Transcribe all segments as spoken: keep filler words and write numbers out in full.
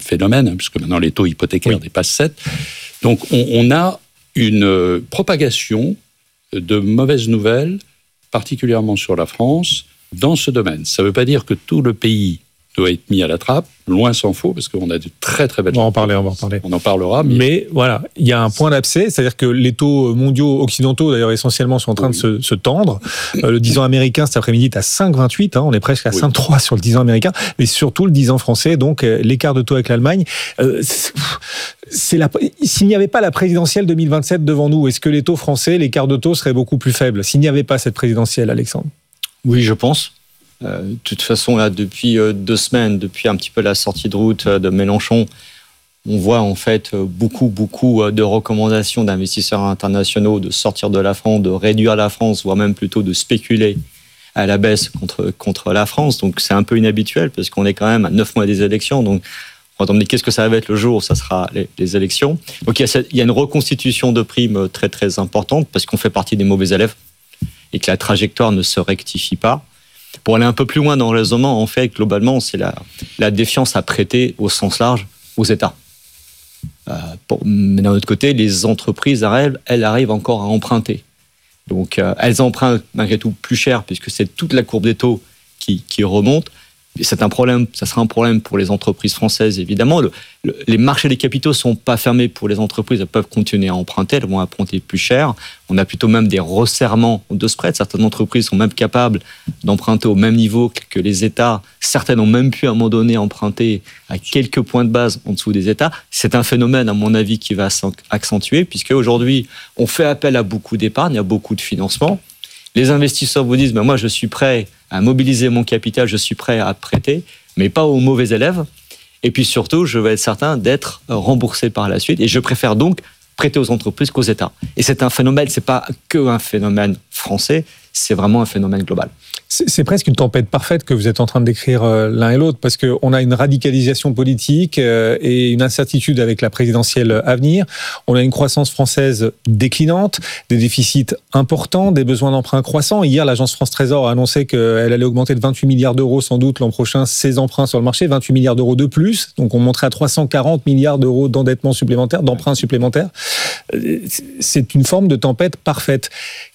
phénomène, hein, puisque maintenant les taux hypothécaires oui. dépassent sept. Donc on, on a une propagation de mauvaises nouvelles, particulièrement sur la France, dans ce domaine. Ça ne veut pas dire que tout le pays doit être mis à la trappe, loin s'en faut, parce qu'on a de très très belles... On va en parler, on va en parler. On en parlera. Mais, mais voilà, il y a un point d'abcès, c'est-à-dire que les taux mondiaux occidentaux, d'ailleurs essentiellement, sont en train oui. de se, se tendre. Euh, le dix ans américain, cet après-midi, est à cinq virgule vingt-huit, hein, on est presque à oui. cinq virgule trois sur le dix ans américain, mais surtout le dix ans français, donc euh, l'écart de taux avec l'Allemagne. Euh, c'est, c'est la, s'il n'y avait pas la présidentielle deux mille vingt-sept devant nous, est-ce que les taux français, l'écart de taux serait beaucoup plus faible s'il n'y avait pas cette présidentielle, Alexandre ? Oui, je pense. Euh, de toute façon, là, depuis euh, deux semaines, depuis un petit peu la sortie de route euh, de Mélenchon, on voit en fait euh, beaucoup, beaucoup euh, de recommandations d'investisseurs internationaux de sortir de la France, de réduire la France, voire même plutôt de spéculer à la baisse contre, contre la France. Donc c'est un peu inhabituel parce qu'on est quand même à neuf mois des élections. Donc on va demander qu'est-ce que ça va être le jour où ça sera les, les élections. Donc il y, a cette, il y a une reconstitution de primes très, très importante parce qu'on fait partie des mauvais élèves et que la trajectoire ne se rectifie pas. Pour aller un peu plus loin dans le raisonnement, en fait, globalement, c'est la, la défiance à prêter au sens large aux États. Euh, pour, mais d'un autre côté, les entreprises, elles, elles arrivent encore à emprunter. Donc, euh, elles empruntent malgré tout plus cher, puisque c'est toute la courbe des taux qui, qui remonte. Et c'est un problème, ça sera un problème pour les entreprises françaises, évidemment. Le, le, les marchés des capitaux ne sont pas fermés pour les entreprises. Elles peuvent continuer à emprunter, elles vont emprunter plus cher. On a plutôt même des resserrements de spread. Certaines entreprises sont même capables d'emprunter au même niveau que les États. Certaines ont même pu, à un moment donné, emprunter à quelques points de base en dessous des États. C'est un phénomène, à mon avis, qui va s'accentuer, puisque aujourd'hui, on fait appel à beaucoup d'épargne, à beaucoup de financement. Les investisseurs vous disent ben, « moi, je suis prêt à mobiliser mon capital, je suis prêt à prêter, mais pas aux mauvais élèves. Et puis surtout, je veux être certain d'être remboursé par la suite. Et je préfère donc prêter aux entreprises qu'aux États. » Et c'est un phénomène, ce n'est pas qu'un phénomène français, c'est vraiment un phénomène global. C'est, c'est presque une tempête parfaite que vous êtes en train de décrire euh, l'un et l'autre, parce qu'on a une radicalisation politique euh, et une incertitude avec la présidentielle à venir. On a une croissance française déclinante, des déficits importants, des besoins d'emprunt croissants. Hier, l'agence France Trésor a annoncé qu'elle allait augmenter de vingt-huit milliards d'euros sans doute l'an prochain ses emprunts sur le marché, vingt-huit milliards d'euros de plus. Donc on monterait à trois cent quarante milliards d'euros d'endettement supplémentaire, d'emprunts supplémentaires. C'est une forme de tempête parfaite.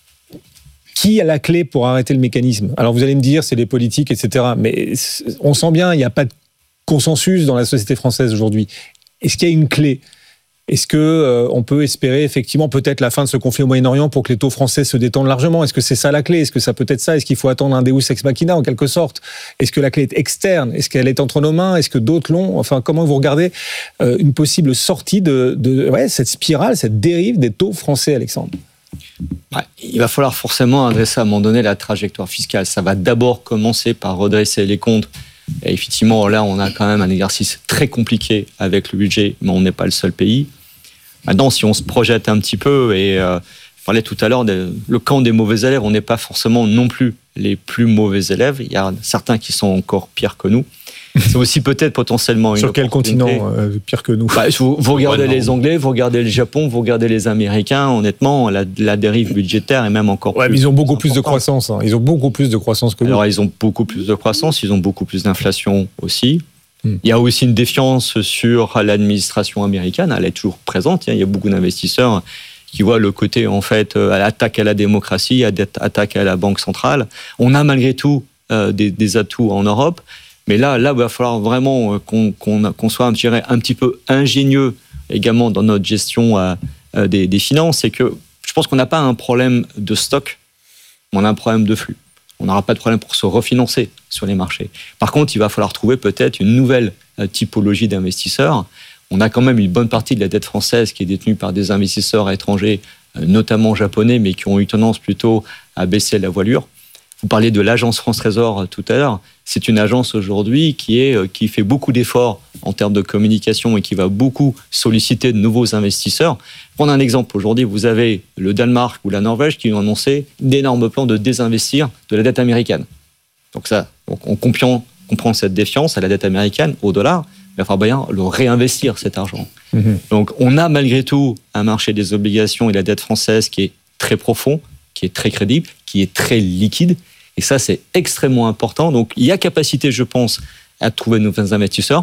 Qui a la clé pour arrêter le mécanisme ? Alors vous allez me dire, c'est les politiques, et cetera. Mais on sent bien, il n'y a pas de consensus dans la société française aujourd'hui. Est-ce qu'il y a une clé ? Est-ce qu'on euh, peut espérer effectivement peut-être la fin de ce conflit au Moyen-Orient pour que les taux français se détendent largement ? Est-ce que c'est ça la clé ? Est-ce que ça peut être ça ? Est-ce qu'il faut attendre un Deus ex machina en quelque sorte ? Est-ce que la clé est externe ? Est-ce qu'elle est entre nos mains ? Est-ce que d'autres l'ont ? Enfin, comment vous regardez euh, une possible sortie de, de ouais, cette spirale, cette dérive des taux français, Alexandre ? Ouais, il va falloir forcément adresser à un moment donné la trajectoire fiscale. Ça va d'abord commencer par redresser les comptes. Et effectivement, là, on a quand même un exercice très compliqué avec le budget, mais on n'est pas le seul pays. Maintenant, si on se projette un petit peu, et euh, je parlais tout à l'heure, de, le camp des mauvais élèves, on n'est pas forcément non plus les plus mauvais élèves. Il y a certains qui sont encore pires que nous. C'est aussi peut-être potentiellement une Sur quel continent euh, pire que nous ? Bah, vous, vous regardez ouais, les Anglais, vous regardez le Japon, vous regardez les Américains. Honnêtement, la, la dérive budgétaire est même encore ouais, plus. Mais ils ont beaucoup importante. plus de croissance. Hein. Ils ont beaucoup plus de croissance que nous. Alors, ils ont beaucoup plus de croissance, ils ont beaucoup plus d'inflation aussi. Hmm. Il y a aussi une défiance sur l'administration américaine. Elle est toujours présente. Il y a beaucoup d'investisseurs qui voient le côté, en fait, à l'attaque à la démocratie, à l'attaque à la banque centrale. On a malgré tout euh, des, des atouts en Europe. Mais là, là, il va falloir vraiment qu'on, qu'on, qu'on soit, je dirais, un petit peu ingénieux également dans notre gestion euh, des, des finances. C'est que je pense qu'on n'a pas un problème de stock, on a un problème de flux. On n'aura pas de problème pour se refinancer sur les marchés. Par contre, il va falloir trouver peut-être une nouvelle euh, typologie d'investisseurs. On a quand même une bonne partie de la dette française qui est détenue par des investisseurs étrangers, euh, notamment japonais, mais qui ont eu tendance plutôt à baisser la voilure. Vous parliez de l'agence France Trésor tout à l'heure. C'est une agence aujourd'hui qui, est, qui fait beaucoup d'efforts en termes de communication et qui va beaucoup solliciter de nouveaux investisseurs. Prendre un exemple, aujourd'hui, vous avez le Danemark ou la Norvège qui ont annoncé d'énormes plans de désinvestir de la dette américaine. Donc ça, donc on comprend, comprend cette défiance à la dette américaine, au dollar. Il va falloir bien le réinvestir, cet argent. Mmh. Donc on a malgré tout un marché des obligations et la dette française qui est très profond, qui est très crédible, qui est très liquide. Et ça, c'est extrêmement important. Donc, il y a capacité, je pense, à trouver de nouveaux investisseurs.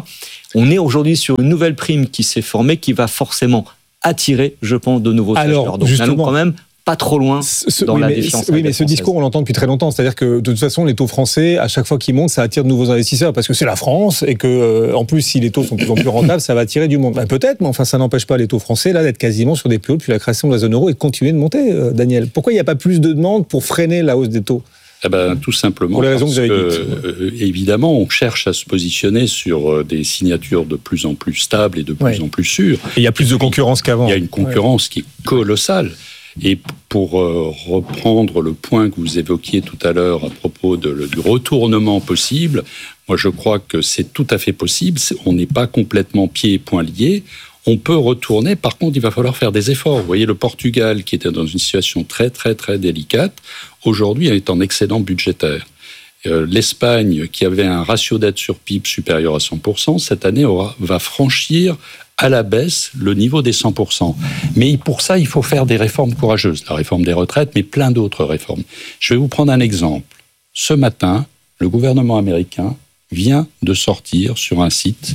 On est aujourd'hui sur une nouvelle prime qui s'est formée, qui va forcément attirer, je pense, de nouveaux acheteurs. Donc, nous allons quand même pas trop loin ce, dans oui, la mais, défiance. Oui, mais ce discours, on l'entend depuis très longtemps. C'est-à-dire que, de toute façon, les taux français, à chaque fois qu'ils montent, ça attire de nouveaux investisseurs parce que c'est la France et que, euh, en plus, si les taux sont de plus en plus rentables, ça va attirer du monde. Ben, peut-être, mais enfin, ça n'empêche pas les taux français, là, d'être quasiment sur des plus hauts depuis la création de la zone euro et de continuer de monter, euh, Daniel. Pourquoi il n'y a pas plus de demandes pour freiner la hausse des taux ? Eh ben, tout simplement pour les raisons que vous avez dites. Euh, évidemment, on cherche à se positionner sur euh, des signatures de plus en plus stables et de plus ouais. en plus sûres. Et il y a plus de concurrence qu'avant. Il y a une concurrence ouais. qui est colossale. Et pour euh, reprendre le point que vous évoquiez tout à l'heure à propos de, le, du retournement possible, moi je crois que c'est tout à fait possible. On n'est pas complètement pieds et poings liés. On peut retourner. Par contre, il va falloir faire des efforts. Vous voyez, le Portugal, qui était dans une situation très, très, très délicate, aujourd'hui est en excédent budgétaire. Euh, L'Espagne, qui avait un ratio dette sur P I B supérieur à cent pour cent, cette année aura, va franchir à la baisse le niveau des cent pour cent. Mais pour ça, il faut faire des réformes courageuses. La réforme des retraites, mais plein d'autres réformes. Je vais vous prendre un exemple. Ce matin, le gouvernement américain vient de sortir sur un site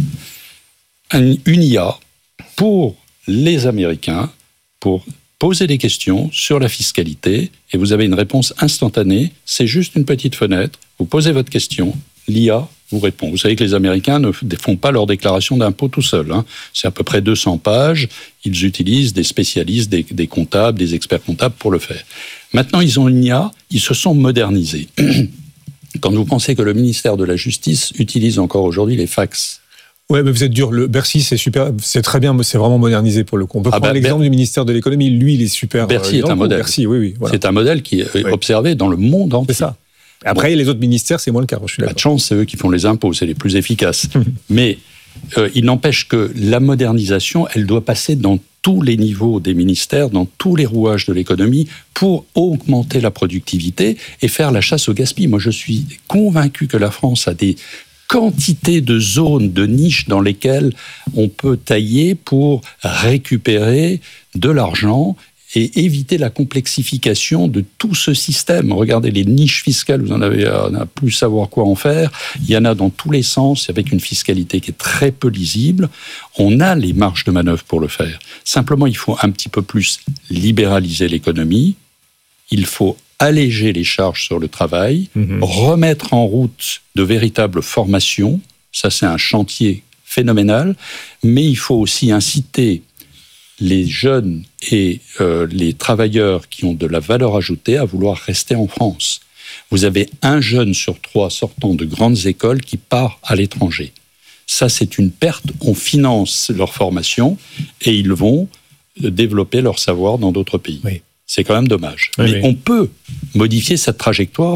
un, une I A pour les Américains, pour poser des questions sur la fiscalité, et vous avez une réponse instantanée. C'est juste une petite fenêtre. Vous posez votre question, l'I A vous répond. Vous savez que les Américains ne font pas leur déclaration d'impôt tout seuls. Hein. C'est à peu près deux cents pages. Ils utilisent des spécialistes, des, des comptables, des experts comptables pour le faire. Maintenant, ils ont une I A, ils se sont modernisés. Quand vous pensez que le ministère de la Justice utilise encore aujourd'hui les fax. Ouais, mais vous êtes dur. Le Bercy, c'est super, c'est très bien, c'est vraiment modernisé pour le coup. On peut ah prendre bah, l'exemple Ber... du ministère de l'économie. Lui, il est super. Bercy euh, est un modèle. Bercy, oui, oui. Voilà. C'est un modèle qui est oui. observé dans le monde entier. C'est ça. Après, bon. les autres ministères, c'est moins le cas. Je suis d'accord. Pas de chance, c'est eux qui font les impôts, c'est les plus efficaces. Mais euh, il n'empêche que la modernisation, elle doit passer dans tous les niveaux des ministères, dans tous les rouages de l'économie, pour augmenter la productivité et faire la chasse au gaspillage. Moi, je suis convaincu que la France a des quantité de zones, de niches dans lesquelles on peut tailler pour récupérer de l'argent et éviter la complexification de tout ce système. Regardez les niches fiscales, vous en avez à plus savoir quoi en faire. Il y en a dans tous les sens, avec une fiscalité qui est très peu lisible. On a les marges de manœuvre pour le faire. Simplement, il faut un petit peu plus libéraliser l'économie. Il faut alléger les charges sur le travail, mmh. remettre en route de véritables formations. Ça, c'est un chantier phénoménal. Mais il faut aussi inciter les jeunes et euh, les travailleurs qui ont de la valeur ajoutée à vouloir rester en France. Vous avez un jeune sur trois sortant de grandes écoles qui part à l'étranger. Ça, c'est une perte. On finance leur formation et ils vont développer leur savoir dans d'autres pays. Oui. C'est quand même dommage. Oui, Mais oui. on peut modifier cette trajectoire.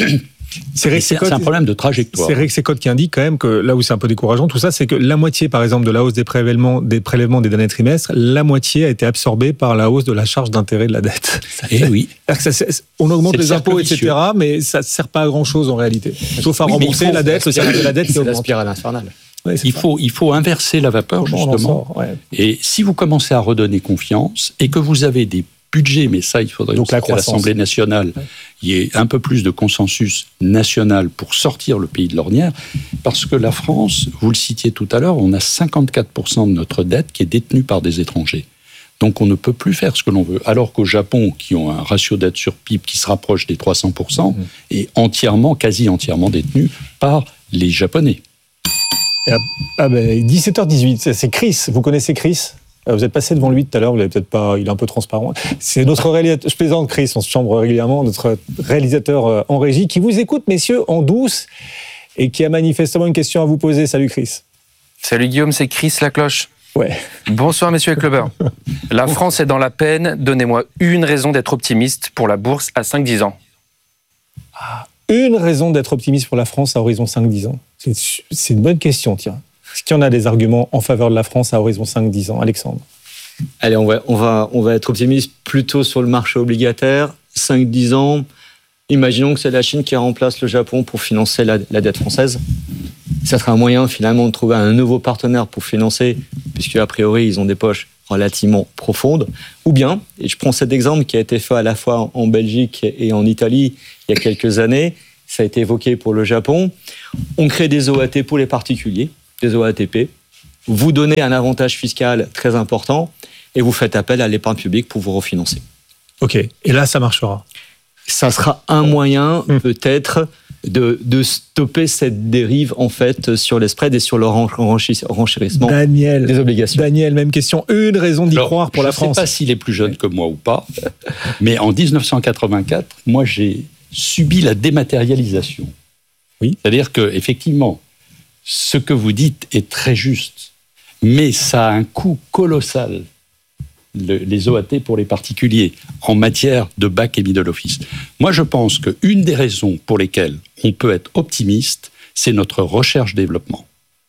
C'est, c'est, c'est un problème de trajectoire. C'est Rexecode qui indique quand même que là où c'est un peu décourageant, tout ça, c'est que la moitié, par exemple, de la hausse des prélèvements des, prélèvements des derniers trimestres, la moitié a été absorbée par la hausse de la charge d'intérêt de la dette. Eh oui. Ça, on augmente c'est les impôts, et cetera, mais ça ne sert pas à grand-chose en réalité. Sauf à oui, rembourser faut, la dette, le service de la dette qui augmente. C'est la spirale infernale. Ouais, il, faut, il faut inverser la vapeur, justement. Sort, ouais. Et si vous commencez à redonner confiance et que vous avez des budget, mais ça, il faudrait Donc, qu'à l'Assemblée nationale, il y ait un peu plus de consensus national pour sortir le pays de l'ornière, parce que la France, vous le citiez tout à l'heure, on a cinquante-quatre pour cent de notre dette qui est détenue par des étrangers. Donc on ne peut plus faire ce que l'on veut. Alors qu'au Japon, qui ont un ratio dette sur P I B qui se rapproche des trois cents pour cent, mmh. est entièrement, quasi entièrement détenu par les Japonais. Ah ben, dix-sept heures dix-huit, c'est Chris. Vous connaissez Chris ? Vous êtes passé devant lui tout à l'heure, vous l'avez peut-être pas, il est un peu transparent. C'est notre réalisateur, je plaisante Chris, on se chambre régulièrement, notre réalisateur en régie, qui vous écoute, messieurs, en douce, et qui a manifestement une question à vous poser. Salut Chris. Salut Guillaume, c'est Chris Lacloche. Ouais. Bonsoir messieurs les clubbers. La France est dans la peine, donnez-moi une raison d'être optimiste pour la bourse à cinq dix ans. Ah, une raison d'être optimiste pour la France à horizon cinq dix ans. C'est, c'est une bonne question, tiens. Est-ce qu'il y en a des arguments en faveur de la France à horizon cinq dix ans ? Alexandre ? Allez, on va, on, va, on va être optimiste plutôt sur le marché obligataire. cinq dix ans, imaginons que c'est la Chine qui remplace le Japon pour financer la, la dette française. Ça sera un moyen finalement de trouver un nouveau partenaire pour financer, puisque a priori ils ont des poches relativement profondes. Ou bien, et je prends cet exemple qui a été fait à la fois en Belgique et en Italie il y a quelques années, ça a été évoqué pour le Japon, on crée des O A T pour les particuliers, des O A T P, vous donnez un avantage fiscal très important et vous faites appel à l'épargne publique pour vous refinancer. Ok, et là, ça marchera. Ça sera un moyen, mmh. peut-être, de, de stopper cette dérive, en fait, sur les spreads et sur le renchérissement Daniel, des obligations. Daniel, même question. Une raison d'y Alors, croire pour la France. Je ne sais pas s'il est plus jeune que moi ou pas, mais en dix-neuf cent quatre-vingt-quatre, moi, j'ai subi la dématérialisation. Oui. C'est-à-dire que, effectivement, ce que vous dites est très juste, mais ça a un coût colossal, le, les O A T pour les particuliers, en matière de back et middle office. Moi, je pense qu'une des raisons pour lesquelles on peut être optimiste, c'est notre recherche-développement.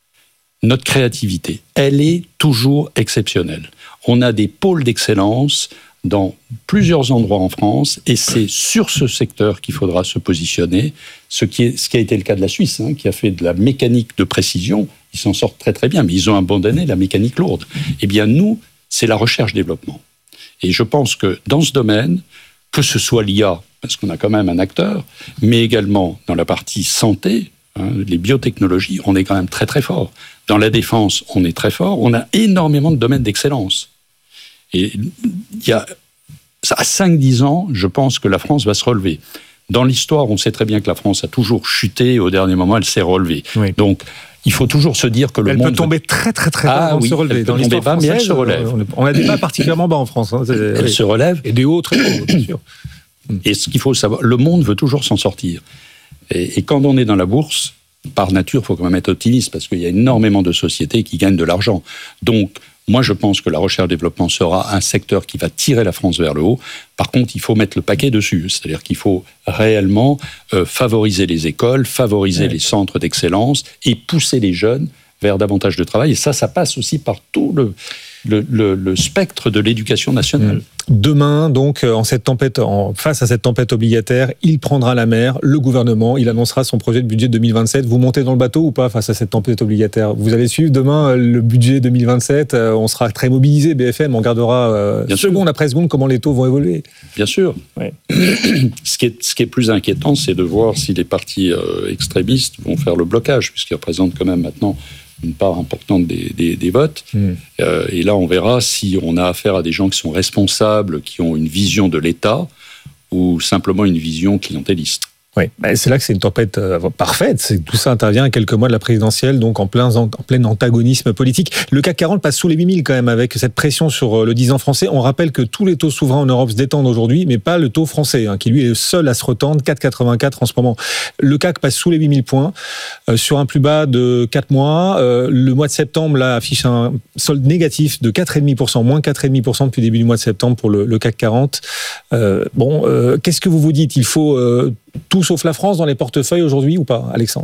Notre créativité, elle est toujours exceptionnelle. On a des pôles d'excellence dans plusieurs endroits en France, et c'est sur ce secteur qu'il faudra se positionner, ce qui, est, ce qui a été le cas de la Suisse, hein, qui a fait de la mécanique de précision. Ils s'en sortent très très bien, mais ils ont abandonné la mécanique lourde. Eh bien, nous, c'est la recherche-développement. Et je pense que dans ce domaine, que ce soit l'I A, parce qu'on a quand même un acteur, mais également dans la partie santé, hein, les biotechnologies, on est quand même très très fort. Dans la défense, on est très fort. On a énormément de domaines d'excellence. Et il y a, à cinq dix ans, je pense que la France va se relever. Dans l'histoire, on sait très bien que la France a toujours chuté, et au dernier moment, elle s'est relevée. Oui. Donc, il faut toujours se dire que le elle monde... Elle peut tomber très très très bas ah, avant oui, de se relever. Elle peut Dans tomber bas, mais elle se relève. On a des bas particulièrement bas en France. Hein. Elle oui. se relève. Et des hauts très hauts, bien sûr. Et ce qu'il faut savoir, le monde veut toujours s'en sortir. Et, et quand on est dans la bourse, par nature, il faut quand même être optimiste, parce qu'il y a énormément de sociétés qui gagnent de l'argent. Donc, moi, je pense que la recherche-développement sera un secteur qui va tirer la France vers le haut. Par contre, il faut mettre le paquet dessus. C'est-à-dire qu'il faut réellement euh, favoriser les écoles, favoriser ouais. les centres d'excellence et pousser les jeunes vers davantage de travail. Et ça, ça passe aussi par tout le, le, le, le spectre de l'éducation nationale. Mmh. Demain, donc, en cette tempête, en, face à cette tempête obligataire, il prendra la mer, le gouvernement, il annoncera son projet de budget deux mille vingt-sept. Vous montez dans le bateau ou pas face à cette tempête obligataire? Vous allez suivre demain le budget deux mille vingt-sept, on sera très mobilisé, B F M, on regardera euh, seconde sûr. après seconde comment les taux vont évoluer. Bien sûr. Ouais. ce, qui est, ce qui est plus inquiétant, c'est de voir si les partis euh, extrémistes vont faire le blocage, puisqu'ils représentent quand même maintenant une part importante des, des, des votes. Mmh. Euh, et là, on verra si on a affaire à des gens qui sont responsables, qui ont une vision de l'État, ou simplement une vision clientéliste. Oui, c'est là que c'est une tempête euh, parfaite. C'est, tout ça intervient à quelques mois de la présidentielle, donc en plein, en plein antagonisme politique. Le C A C quarante passe sous les huit mille quand même, avec cette pression sur le dix ans français. On rappelle que tous les taux souverains en Europe se détendent aujourd'hui, mais pas le taux français, hein, qui lui est seul à se retendre, quatre virgule quatre-vingt-quatre en ce moment. Le C A C passe sous les huit mille points, euh, sur un plus bas de quatre mois. Euh, le mois de septembre, là, affiche un solde négatif de quatre virgule cinq pour cent, moins quatre virgule cinq pour cent depuis le début du mois de septembre pour le, le C A C quarante. Euh, bon, euh, qu'est-ce que vous vous dites? Il faut... Euh, tout sauf la France dans les portefeuilles aujourd'hui ou pas, Alexandre?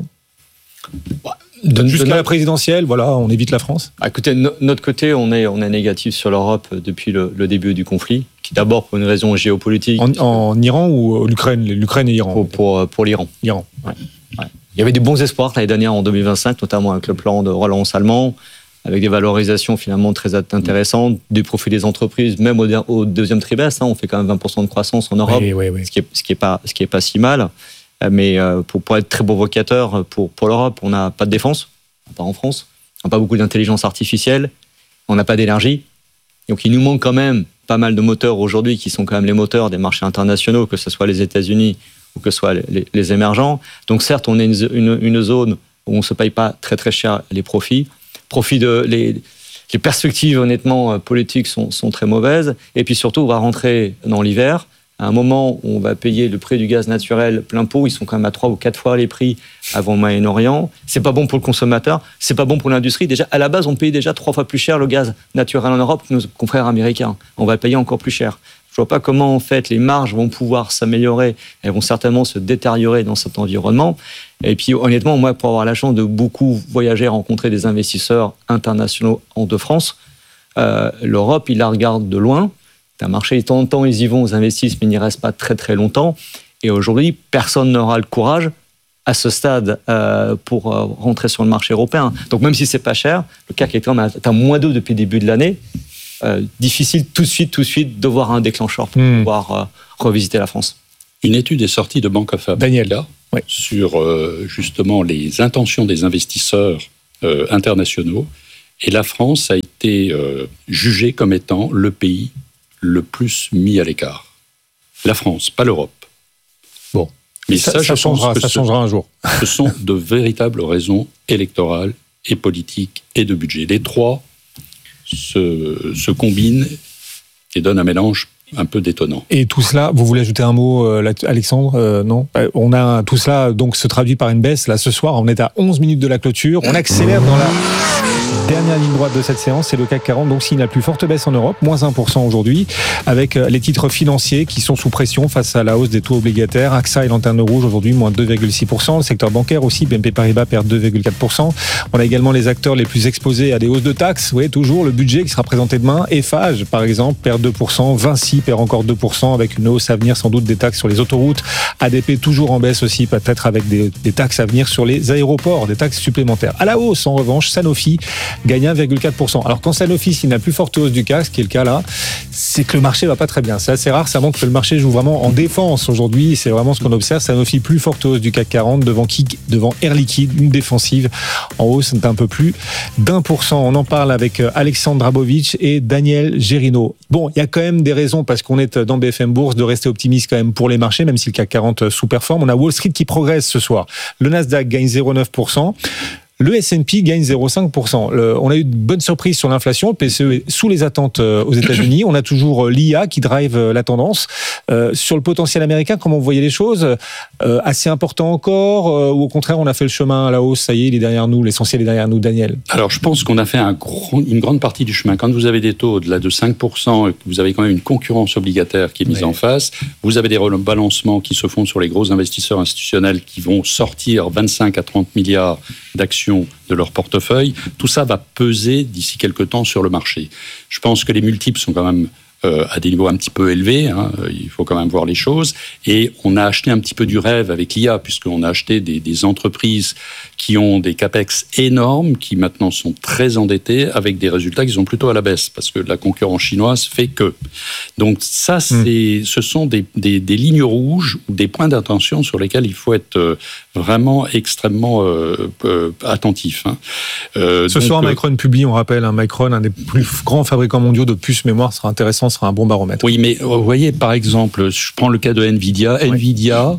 de, Jusqu'à de la présidentielle, voilà, on évite la France. Écoutez, de notre côté, on est, on est négatif sur l'Europe depuis le, le début du conflit, qui d'abord pour une raison géopolitique. En, en Iran ou l'Ukraine, l'Ukraine et l'Iran? Pour, pour, pour l'Iran. L'Iran. Ouais. Ouais. Il y avait des bons espoirs l'année dernière en deux mille vingt-cinq, notamment avec le plan de relance allemand, avec des valorisations finalement très intéressantes, du profit des entreprises, même au, au deuxième trimestre, hein, on fait quand même vingt pour cent de croissance en Europe, oui, oui, oui. ce qui est, ce qui est pas, ce qui est pas si mal. Mais euh, pour, pour être très provocateur pour, pour l'Europe, on n'a pas de défense, pas en France, on n'a pas beaucoup d'intelligence artificielle, on n'a pas d'énergie. Donc il nous manque quand même pas mal de moteurs aujourd'hui qui sont quand même les moteurs des marchés internationaux, que ce soit les États-Unis ou que ce soit les, les émergents. Donc certes, on est une, une, une zone où on ne se paye pas très très cher les profits. Profit de, les, les perspectives, honnêtement, politiques sont, sont très mauvaises. Et puis surtout, on va rentrer dans l'hiver, à un moment où on va payer le prix du gaz naturel plein pot. Ils sont quand même à trois ou quatre fois les prix avant le Moyen-Orient. C'est pas bon pour le consommateur, c'est pas bon pour l'industrie. Déjà, à la base, on payait déjà trois fois plus cher le gaz naturel en Europe que nos confrères américains. On va payer encore plus cher. Je vois pas comment, en fait, les marges vont pouvoir s'améliorer. Elles vont certainement se détériorer dans cet environnement. Et puis, honnêtement, moi, pour avoir la chance de beaucoup voyager, rencontrer des investisseurs internationaux en de France, euh, l'Europe, ils la regardent de loin. C'est un marché, de temps en temps, ils y vont, ils investissent, mais ils n'y restent pas très, très longtemps. Et aujourd'hui, personne n'aura le courage, à ce stade, euh, pour euh, rentrer sur le marché européen. Donc, même si c'est pas cher, le C A C est quand même à moins deux depuis le début de l'année. Euh, difficile tout de suite, tout de suite de voir un déclencheur pour mmh. pouvoir euh, revisiter la France. Une étude est sortie de Bank of America oui. sur euh, justement les intentions des investisseurs euh, internationaux Et la France a été euh, jugée comme étant le pays le plus mis à l'écart. La France, pas l'Europe. Bon, mais ça, ça, ça, je changera, pense que ça ce, changera un jour. Ce sont de véritables raisons électorales et politiques et de budget. Les trois se, se combinent et donnent un mélange un peu détonnant. Et tout cela, vous voulez ajouter un mot, euh, Alexandre euh, Non euh, On a tout cela donc se traduit par une baisse. Là, ce soir, on est à onze minutes de la clôture. On accélère dans la dernière ligne droite de cette séance, c'est le C A C quarante, donc signe la plus forte baisse en Europe, moins un pour cent aujourd'hui, avec les titres financiers qui sont sous pression face à la hausse des taux obligataires. A X A et Lanterne Rouge aujourd'hui, moins deux virgule six pour cent. Le secteur bancaire aussi, B N P Paribas perd deux virgule quatre pour cent. On a également les acteurs les plus exposés à des hausses de taxes. Vous voyez, toujours le budget qui sera présenté demain. Eiffage, par exemple, perd deux pour cent. Vinci perd encore deux pour cent avec une hausse à venir sans doute des taxes sur les autoroutes. A D P toujours en baisse aussi, peut-être avec des, des taxes à venir sur les aéroports, des taxes supplémentaires. À la hausse, en revanche, Sanofi gagne un virgule quatre pour cent. Alors quand Sanofi signe la plus forte hausse du C A C, ce qui est le cas là, c'est que le marché va pas très bien. C'est assez rare, ça montre que le marché joue vraiment en défense aujourd'hui. C'est vraiment ce qu'on observe. Sanofi, plus forte hausse du C A C quarante, devant qui, devant Air Liquide, une défensive en hausse d'un peu plus d'un pour cent. On en parle avec Alexandre Drabovic et Daniel Gérino. Bon, il y a quand même des raisons, parce qu'on est dans B F M Bourse, de rester optimiste quand même pour les marchés, même si le C A C quarante sous-performe. On a Wall Street qui progresse ce soir. Le Nasdaq gagne zéro virgule neuf pour cent. Le S and P gagne zéro virgule cinq pour cent. Le, on a eu de bonnes surprises sur l'inflation. Le P C E est sous les attentes aux États-Unis. On a toujours l'I A qui drive la tendance. Euh, sur le potentiel américain, comment vous voyez les choses ? euh, Assez important encore euh, ou au contraire, on a fait le chemin à la hausse, ça y est, il est derrière nous, l'essentiel est derrière nous, Daniel ? Alors, je pense qu'on a fait un gros, une grande partie du chemin. Quand vous avez des taux au-delà de cinq pour cent et que vous avez quand même une concurrence obligataire qui est mise oui. en face, vous avez des rebalancements qui se font sur les gros investisseurs institutionnels qui vont sortir vingt-cinq à trente milliards d'actions de leur portefeuille. Tout ça va peser d'ici quelques temps sur le marché. Je pense que les multiples sont quand même euh, à des niveaux un petit peu élevés, hein. Il faut quand même voir les choses. Et on a acheté un petit peu du rêve avec l'I A, puisqu'on a acheté des, des entreprises qui ont des capex énormes, qui maintenant sont très endettées, avec des résultats qui sont plutôt à la baisse, parce que la concurrence chinoise fait que. Donc ça, c'est, mmh. ce sont des, des, des lignes rouges ou des points d'attention sur lesquels il faut être euh, vraiment extrêmement euh, euh, attentif. Hein. Euh, Ce donc, soir, Micron publie, on rappelle, un Micron, un des plus grands fabricants mondiaux de puces mémoire, sera intéressant, sera un bon baromètre. Oui, mais vous voyez, par exemple, je prends le cas de Nvidia. Oui. Nvidia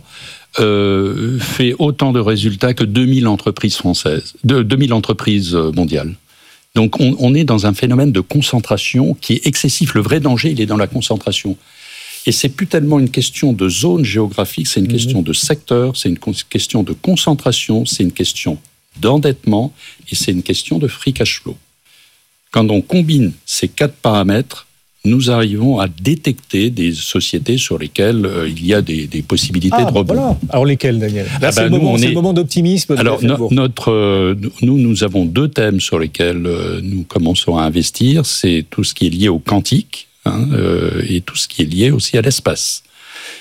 euh, fait autant de résultats que deux mille entreprises françaises, de, deux mille entreprises mondiales. Donc on, on est dans un phénomène de concentration qui est excessif. Le vrai danger, il est dans la concentration. Et c'est plus tellement une question de zone géographique, c'est une mmh. question de secteur, c'est une question de concentration, c'est une question d'endettement et c'est une question de free cash flow. Quand on combine ces quatre paramètres, nous arrivons à détecter des sociétés sur lesquelles euh, il y a des, des possibilités ah, de rebond. Voilà. Alors lesquelles, Daniel ? Là, ah c'est, ben, le, nous, moment, c'est est... le moment d'optimisme. De Alors, no, notre, euh, nous, nous avons deux thèmes sur lesquels euh, nous commençons à investir. C'est tout ce qui est lié au quantique hein, euh, et tout ce qui est lié aussi à l'espace. Pourquoi ?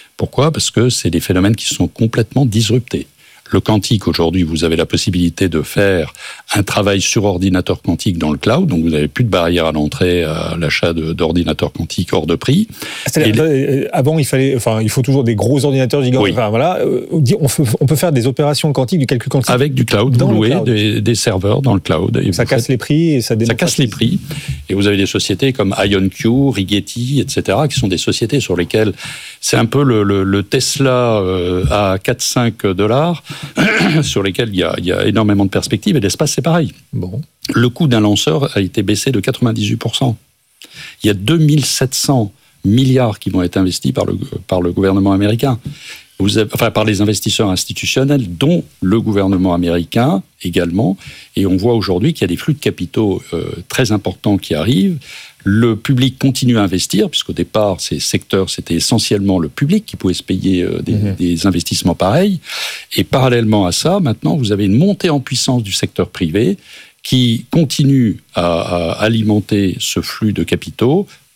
Parce que c'est des phénomènes qui sont complètement disruptés. Le quantique, aujourd'hui, vous avez la possibilité de faire un travail sur ordinateur quantique dans le cloud, donc vous n'avez plus de barrière à l'entrée à l'achat de, d'ordinateurs quantiques hors de prix. C'est-à-dire, les... avant, il fallait, enfin, il faut toujours des gros ordinateurs gigantesques. Oui. Enfin, voilà, on peut, on peut faire des opérations quantiques, du calcul quantique avec du cloud, vous louez des, des serveurs dans le cloud. Et ça casse faites... les prix et ça démocratise. Ça casse les prix. Et vous avez des sociétés comme IonQ, Rigetti, et cetera, qui sont des sociétés sur lesquelles c'est un peu le, le, le Tesla euh, à quatre à cinq dollars. sur lesquels il y, a, il y a énormément de perspectives, et l'espace, c'est pareil. Bon. Le coût d'un lanceur a été baissé de quatre-vingt-dix-huit pour cent. Il y a deux mille sept cents milliards qui vont être investis par le, par le gouvernement américain. Vous avez, enfin, par les investisseurs institutionnels, dont le gouvernement américain également. Et on voit aujourd'hui qu'il y a des flux de capitaux euh, très importants qui arrivent. Le public continue à investir, puisqu'au départ, ces secteurs, c'était essentiellement le public qui pouvait se payer euh, des, mmh. des investissements pareils. Et parallèlement à ça, maintenant, vous avez une montée en puissance du secteur privé qui continue à, à alimenter ce flux de capitaux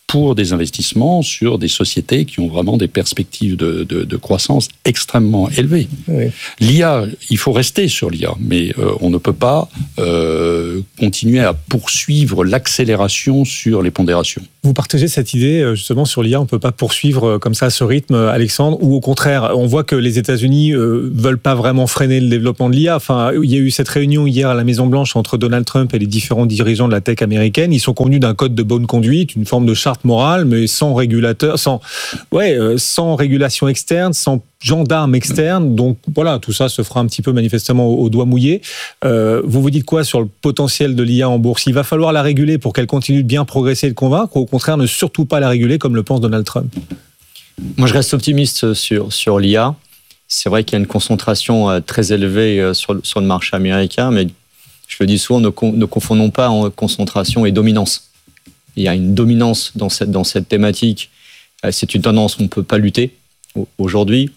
pour des investissements sur des sociétés qui ont vraiment des perspectives de, de, de croissance extrêmement élevées. Oui. L'I A, il faut rester sur l'I A, mais euh, on ne peut pas euh, continuer à poursuivre l'accélération sur les pondérations. Vous partagez cette idée, justement, sur l'I A, on ne peut pas poursuivre comme ça à ce rythme, Alexandre, ou au contraire, on voit que les États-Unis ne euh, veulent pas vraiment freiner le développement de l'I A. Enfin, il y a eu cette réunion hier à la Maison-Blanche entre Donald Trump et les différents dirigeants de la tech américaine. Ils sont convenus d'un code de bonne conduite, une forme de charte morale, mais sans régulateur, sans, ouais, euh, sans régulation externe, sans gendarme externe. Donc voilà, tout ça se fera un petit peu manifestement au, au doigt mouillé. Euh, vous vous dites quoi sur le potentiel de l'I A en bourse? Il va falloir la réguler pour qu'elle continue de bien progresser et de convaincre, ou au contraire ne surtout pas la réguler comme le pense Donald Trump? Moi, je reste optimiste sur, sur l'I A. C'est vrai qu'il y a une concentration très élevée sur, sur le marché américain, mais je le dis souvent, ne, ne confondons pas en concentration et dominance. Il y a une dominance dans cette, dans cette thématique. C'est une tendance qu'on ne peut pas lutter aujourd'hui.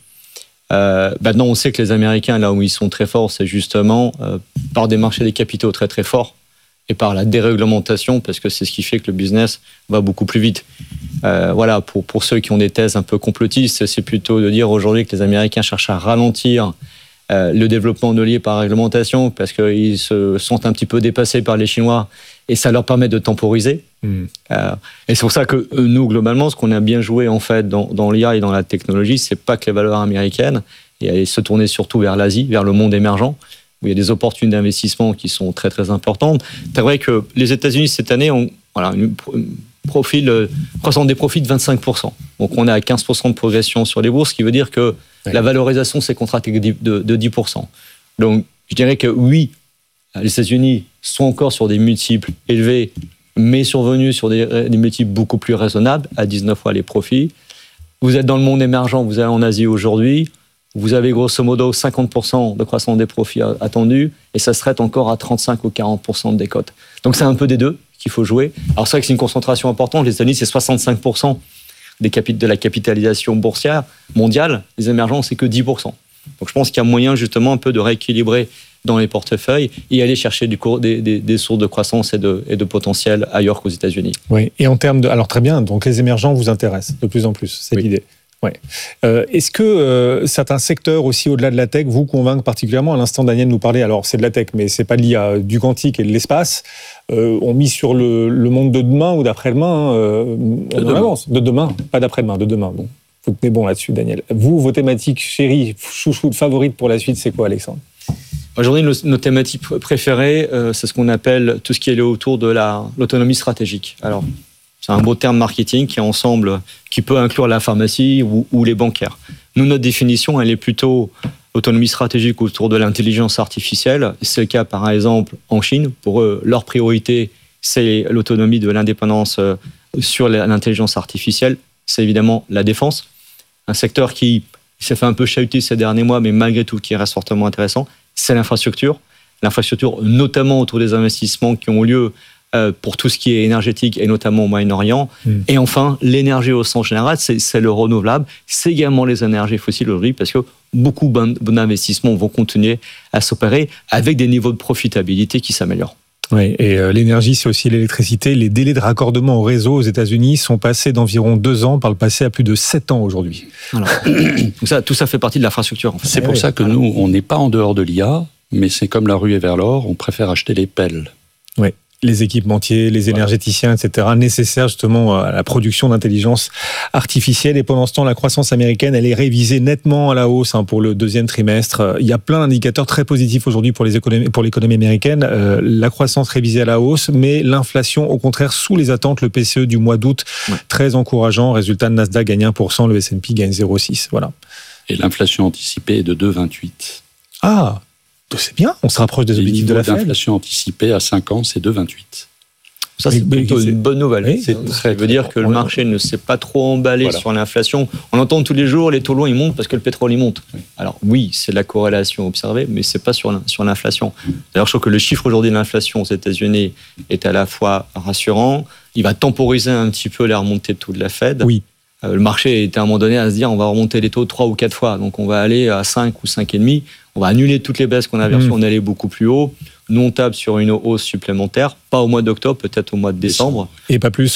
Euh, maintenant, on sait que les Américains, là où ils sont très forts, c'est justement euh, par des marchés des capitaux très très forts et par la déréglementation, parce que c'est ce qui fait que le business va beaucoup plus vite. Euh, voilà, pour, pour ceux qui ont des thèses un peu complotistes, c'est plutôt de dire aujourd'hui que les Américains cherchent à ralentir euh, le développement de l'I A par réglementation, parce qu'ils se sentent un petit peu dépassés par les Chinois, et ça leur permet de temporiser. Mmh. Euh, et c'est pour ça que nous, globalement, ce qu'on a bien joué en fait dans, dans l'I A et dans la technologie, c'est pas que les valeurs américaines, et aller se tourner surtout vers l'Asie, vers le monde émergent, où il y a des opportunités d'investissement qui sont très très importantes. C'est vrai que les États-Unis cette année ont voilà, une, une profil, euh, croissance des profits de vingt-cinq pour cent. Donc on est à quinze pour cent de progression sur les bourses, ce qui veut dire que oui. La valorisation s'est contractée de, de dix pour cent. Donc je dirais que oui, les États-Unis sont encore sur des multiples élevés, mais survenus sur des, des multiples beaucoup plus raisonnables, à dix-neuf fois les profits. Vous êtes dans le monde émergent, vous allez en Asie aujourd'hui, vous avez grosso modo cinquante pour cent de croissance des profits attendus, et ça serait encore à trente-cinq ou quarante pour cent des cotes. Donc c'est un peu des deux qu'il faut jouer. Alors c'est vrai que c'est une concentration importante, les États-Unis c'est soixante-cinq pour cent des capit- de la capitalisation boursière mondiale, les émergents c'est que dix pour cent. Donc je pense qu'il y a moyen justement un peu de rééquilibrer dans les portefeuilles et aller chercher du cours, des, des, des sources de croissance et de, et de potentiel ailleurs qu'aux États-Unis. Oui, et en termes de... Alors très bien, donc les émergents vous intéressent de plus en plus, c'est oui. l'idée. Ouais. Euh, est-ce que euh, certains secteurs aussi au-delà de la tech vous convainquent particulièrement? À l'instant, Daniel nous parlait, alors c'est de la tech, mais c'est pas de l'I A, du quantique et de l'espace. Euh, on mise sur le, le monde de demain ou d'après-demain. Euh, de, demain. de demain, pas d'après-demain, de demain. Bon, vous tenez bon là-dessus, Daniel. Vous, vos thématiques chéries, chouchou, favorites pour la suite, c'est quoi, Alexandre? Aujourd'hui, nos, nos thématiques préférées, euh, c'est ce qu'on appelle tout ce qui est autour de la, l'autonomie stratégique. Alors, c'est un beau terme marketing qui ensemble, qui peut inclure la pharmacie ou, ou les bancaires. Nous, notre définition, elle est plutôt autonomie stratégique autour de l'intelligence artificielle. C'est le cas, par exemple, en Chine. Pour eux, leur priorité, c'est l'autonomie de l'indépendance sur l'intelligence artificielle. C'est évidemment la défense. Un secteur qui s'est fait un peu chahuter ces derniers mois, mais malgré tout, qui reste fortement intéressant, c'est l'infrastructure. L'infrastructure, notamment autour des investissements qui ont lieu pour tout ce qui est énergétique et notamment au Moyen-Orient. Mmh. Et enfin, l'énergie au sens général, c'est, c'est le renouvelable. C'est également les énergies fossiles aujourd'hui parce que beaucoup d'investissements vont continuer à s'opérer avec des niveaux de profitabilité qui s'améliorent. Oui, et euh, l'énergie, c'est aussi l'électricité. Les délais de raccordement au réseau aux États-Unis sont passés d'environ deux ans par le passé à plus de sept ans aujourd'hui. Alors, tout, ça, tout ça fait partie de l'infrastructure. En fait. C'est pour oui, ça que nous, on n'est pas en dehors de l'I A, mais c'est comme la ruée vers l'or, on préfère acheter les pelles. Oui. Les équipementiers, les énergéticiens, et cetera, nécessaires justement à la production d'intelligence artificielle. Et pendant ce temps, la croissance américaine, elle est révisée nettement à la hausse hein, pour le deuxième trimestre. Il y a plein d'indicateurs très positifs aujourd'hui pour les économies, pour l'économie américaine. Euh, la croissance révisée à la hausse, mais l'inflation, au contraire, sous les attentes. Le P C E du mois d'août, ouais. très encourageant. Résultat, le Nasdaq gagne un pour cent, le S and P gagne zéro virgule six. Voilà. Et l'inflation anticipée est de deux virgule vingt-huit. Ah, c'est bien, on se rapproche des objectifs de la Fed. L'inflation anticipée à cinq ans, c'est deux virgule vingt-huit. Ça, c'est plutôt une bonne nouvelle. Oui, c'est, ça veut dire que le marché ne s'est pas trop emballé voilà. sur l'inflation. On entend tous les jours, les taux longs, ils montent parce que le pétrole, il monte. Oui. Alors oui, c'est de la corrélation observée, mais c'est pas sur, sur l'inflation. D'ailleurs, je trouve que le chiffre aujourd'hui de l'inflation aux États-Unis est à la fois rassurant. Il va temporiser un petit peu la remontée de taux de la Fed. Oui. Euh, le marché était à un moment donné à se dire on va remonter les taux trois ou quatre fois. Donc on va aller à cinq ou cinq virgule cinq. On va annuler toutes les baisses qu'on avait reçues. Mmh. On allait beaucoup plus haut. Nous, on table sur une hausse supplémentaire. Pas au mois d'octobre, peut-être au mois de décembre. Et pas plus.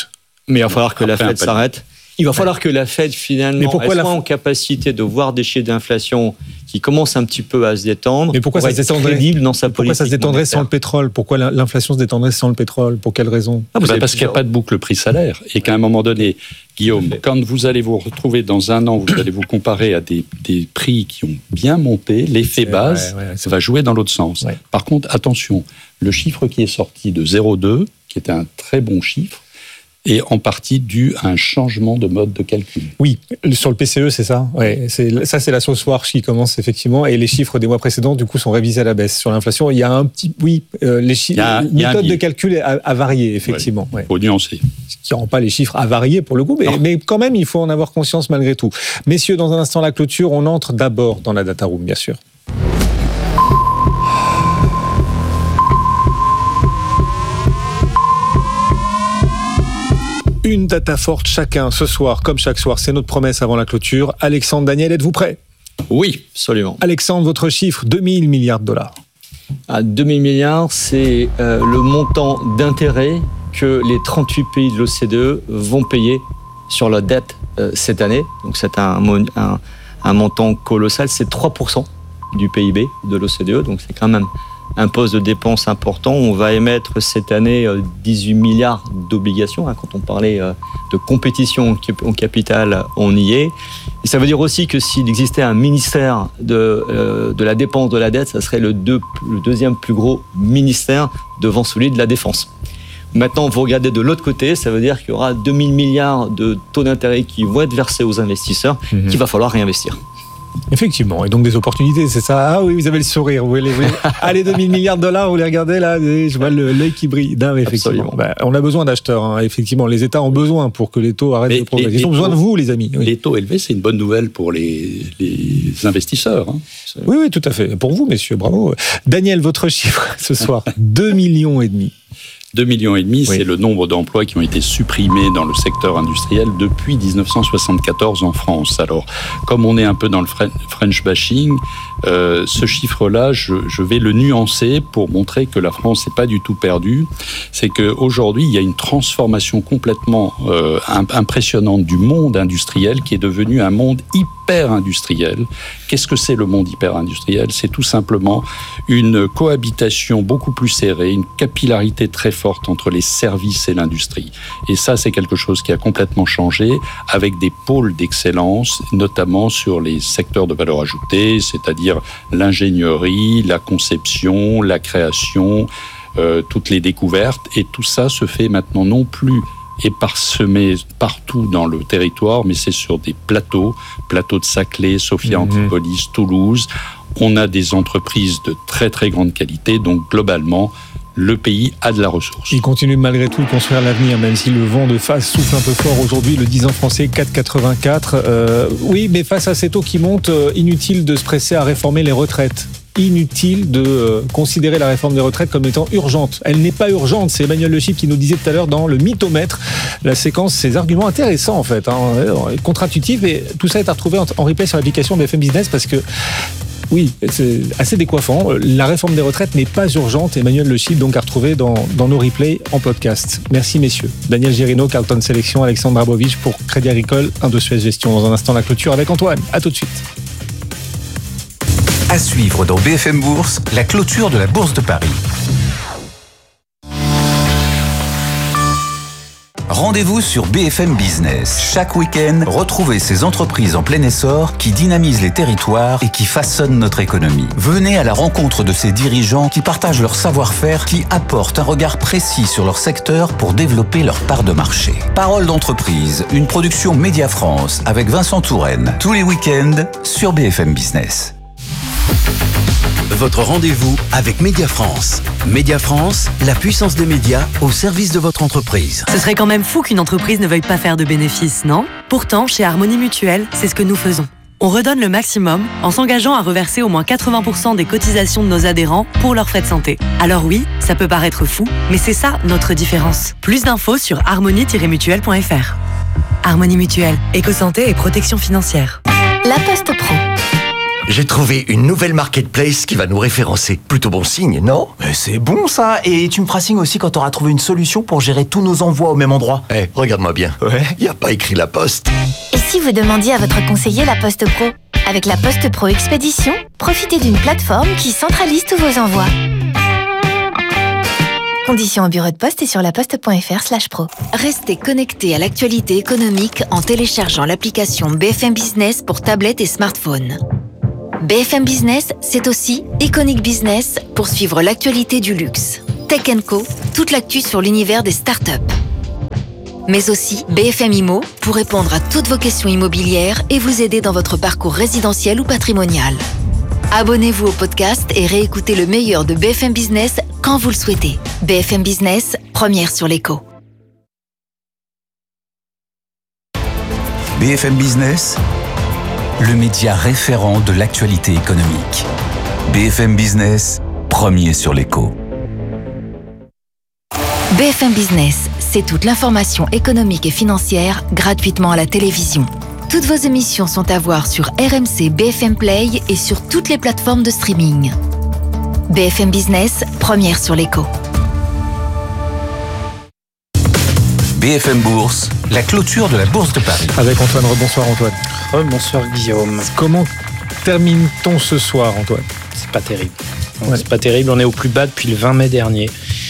Mais il va falloir que Après, la Fed s'arrête. Il va falloir que la Fed, finalement, Mais pourquoi elle la... soit en capacité de voir des chiffres d'inflation qui commencent un petit peu à se détendre. Mais pourquoi ça se détendrait crédible dans sa Pourquoi politique ça se détendrait monétaire. sans le pétrole? Pourquoi l'inflation se détendrait sans le pétrole? Pour quelle raison? Ah, vous Bah avez parce qu'il n'y a plusieurs- pas de boucle prix-salaire et qu'à un moment donné, Guillaume, quand vous allez vous retrouver dans un an, vous allez vous comparer à des, des prix qui ont bien monté, l'effet C'est base vrai, ouais, c'est va jouer dans l'autre sens. Ouais. Par contre, attention, le chiffre qui est sorti de zéro virgule deux, qui était un très bon chiffre, est en partie dû à un changement de mode de calcul. Oui, sur le P C E, c'est ça. Ouais, c'est, ça, c'est la sauce Warsh qui commence effectivement, et les chiffres des mois précédents, du coup, sont révisés à la baisse. Sur l'inflation, il y a un petit, oui, euh, les chiffres, Il y a- la il y a un méthode de biais. calcul a, a varié effectivement. Ouais. Il faut nuancer. Ce qui rend pas les chiffres à varier pour le coup, mais, mais quand même, il faut en avoir conscience malgré tout. Messieurs, dans un instant, la clôture, on entre d'abord dans la data room, bien sûr. Une data forte chacun ce soir, comme chaque soir, c'est notre promesse avant la clôture. Alexandre, Daniel, êtes-vous prêts? Oui, Absolument. Alexandre, votre chiffre, deux mille milliards de dollars. À deux mille milliards, c'est euh, le montant d'intérêt que les trente-huit pays de l'O C D E vont payer sur leur dette euh, cette année. Donc c'est un, mon- un, un montant colossal, c'est trois pour cent du P I B de l'O C D E, donc c'est quand même un poste de dépense important. On va émettre cette année euh, dix-huit milliards d'obligations. Hein, quand on parlait euh, de compétition en cap- en capital, on y est. Et ça veut dire aussi que s'il existait un ministère de, euh, de la dépense de la dette, ça serait le, deux, le deuxième plus gros ministère devant celui de la défense. Maintenant, vous regardez de l'autre côté, ça veut dire qu'il y aura deux mille milliards de taux d'intérêt qui vont être versés aux investisseurs, Mmh. qu'il va falloir réinvestir. Effectivement, et donc des opportunités, c'est ça. Ah oui, vous avez le sourire. Vous voulez, vous voulez... Allez, deux mille milliards de dollars, vous les regardez là, et je vois le- l'œil qui brille. Non, mais effectivement, bah, on a besoin d'acheteurs. Hein. Effectivement, les États ont besoin pour que les taux arrêtent Mais de progresser. les- Ils ont les besoin de taux- vous, les amis. Oui, Les taux élevés, c'est une bonne nouvelle pour les, les investisseurs. Hein. oui, oui, tout à fait. Pour vous, messieurs, bravo. Daniel, votre chiffre ce soir, deux millions et demi. deux virgule cinq millions, Oui. c'est le nombre d'emplois qui ont été supprimés dans le secteur industriel depuis dix-neuf cent soixante-quatorze en France. Alors, comme on est un peu dans le Fre- French bashing, euh, ce chiffre-là, je, je vais le nuancer pour montrer que la France n'est pas du tout perdue. C'est qu'aujourd'hui, il y a une transformation complètement euh, imp- impressionnante du monde industriel qui est devenu un monde hyper industriel. Qu'est-ce que c'est le monde hyper industriel? C'est tout simplement une cohabitation beaucoup plus serrée, une capillarité très forte entre les services et l'industrie. Et ça, c'est quelque chose qui a complètement changé avec des pôles d'excellence, notamment sur les secteurs de valeur ajoutée, c'est-à-dire l'ingénierie, la conception, la création, euh, toutes les découvertes. Et tout ça se fait maintenant non plus et parsemé partout dans le territoire, mais c'est sur des plateaux, plateaux de Saclay, Sophia Antipolis, Toulouse. On a des entreprises de très très grande qualité, donc globalement, le pays a de la ressource. Il continue malgré tout de construire l'avenir, même si le vent de face souffle un peu fort aujourd'hui, le dix ans français quatre virgule quatre-vingt-quatre. Euh, oui, mais face à ces taux qui montent, euh, inutile de se presser à réformer les retraites. Inutile de euh, considérer la réforme des retraites comme étant urgente. Elle n'est pas urgente, c'est Emmanuel Le Chypre qui nous disait tout à l'heure dans le mythomètre, la séquence, ces arguments intéressants en fait, hein, contre-intuitifs, et tout ça est à retrouver en, en replay sur l'application B F M Business parce que oui, c'est assez décoiffant. La réforme des retraites n'est pas urgente. Emmanuel Le Chypre, donc à retrouver dans, dans nos replays en podcast. Merci messieurs. Daniel Girino, Carlton Sélection, Alexandre Brabovich pour Crédit Agricole, Indosuez Gestion. Dans un instant, la clôture avec Antoine. À tout de suite. À suivre dans B F M Bourse, la clôture de la Bourse de Paris. Rendez-vous sur B F M Business. Chaque week-end, retrouvez ces entreprises en plein essor qui dynamisent les territoires et qui façonnent notre économie. Venez à la rencontre de ces dirigeants qui partagent leur savoir-faire, qui apportent un regard précis sur leur secteur pour développer leur part de marché. Parole d'entreprise, une production Média France avec Vincent Touraine. Tous les week-ends sur B F M Business. Votre rendez-vous avec Média France. Média France, la puissance des médias au service de votre entreprise. Ce serait quand même fou qu'une entreprise ne veuille pas faire de bénéfices, non? Pourtant, chez Harmonie Mutuelle, c'est ce que nous faisons. On redonne le maximum en s'engageant à reverser au moins quatre-vingts pour cent des cotisations de nos adhérents pour leurs frais de santé. Alors oui, ça peut paraître fou, mais c'est ça notre différence. Plus d'infos sur harmonie tiret mutuelle point f r. Harmonie Mutuelle, éco-santé et protection financière. La Poste prend. J'ai trouvé une nouvelle marketplace qui va nous référencer. Plutôt bon signe, non? Mais c'est bon ça. Et tu me feras signe aussi quand tu auras trouvé une solution pour gérer tous nos envois au même endroit. Eh, hey, regarde-moi bien. Ouais. Y a pas écrit La Poste. Et si vous demandiez à votre conseiller La Poste Pro? Avec la Poste Pro Expédition, profitez d'une plateforme qui centralise tous vos envois. Conditions au bureau de poste et sur laposte.fr slash pro. Restez connectés à l'actualité économique en téléchargeant l'application B F M Business pour tablette et smartphone. B F M Business, c'est aussi Iconic Business pour suivre l'actualité du luxe. Tech and Co, toute l'actu sur l'univers des startups. Mais aussi B F M Immo pour répondre à toutes vos questions immobilières et vous aider dans votre parcours résidentiel ou patrimonial. Abonnez-vous au podcast et réécoutez le meilleur de B F M Business quand vous le souhaitez. B F M Business, première sur l'écho. B F M Business, le média référent de l'actualité économique. B F M Business, premier sur l'écho. B F M Business, c'est toute l'information économique et financière gratuitement à la télévision. Toutes vos émissions sont à voir sur R M C B F M Play et sur toutes les plateformes de streaming. B F M Business, première sur l'écho. B F M Bourse, la clôture de la Bourse de Paris. Avec Antoine. Rebonsoir Antoine. Rebonsoir Guillaume. Comment termine-t-on ce soir, Antoine? C'est pas terrible. Non, ouais. C'est pas terrible, on est au plus bas depuis le vingt mai dernier.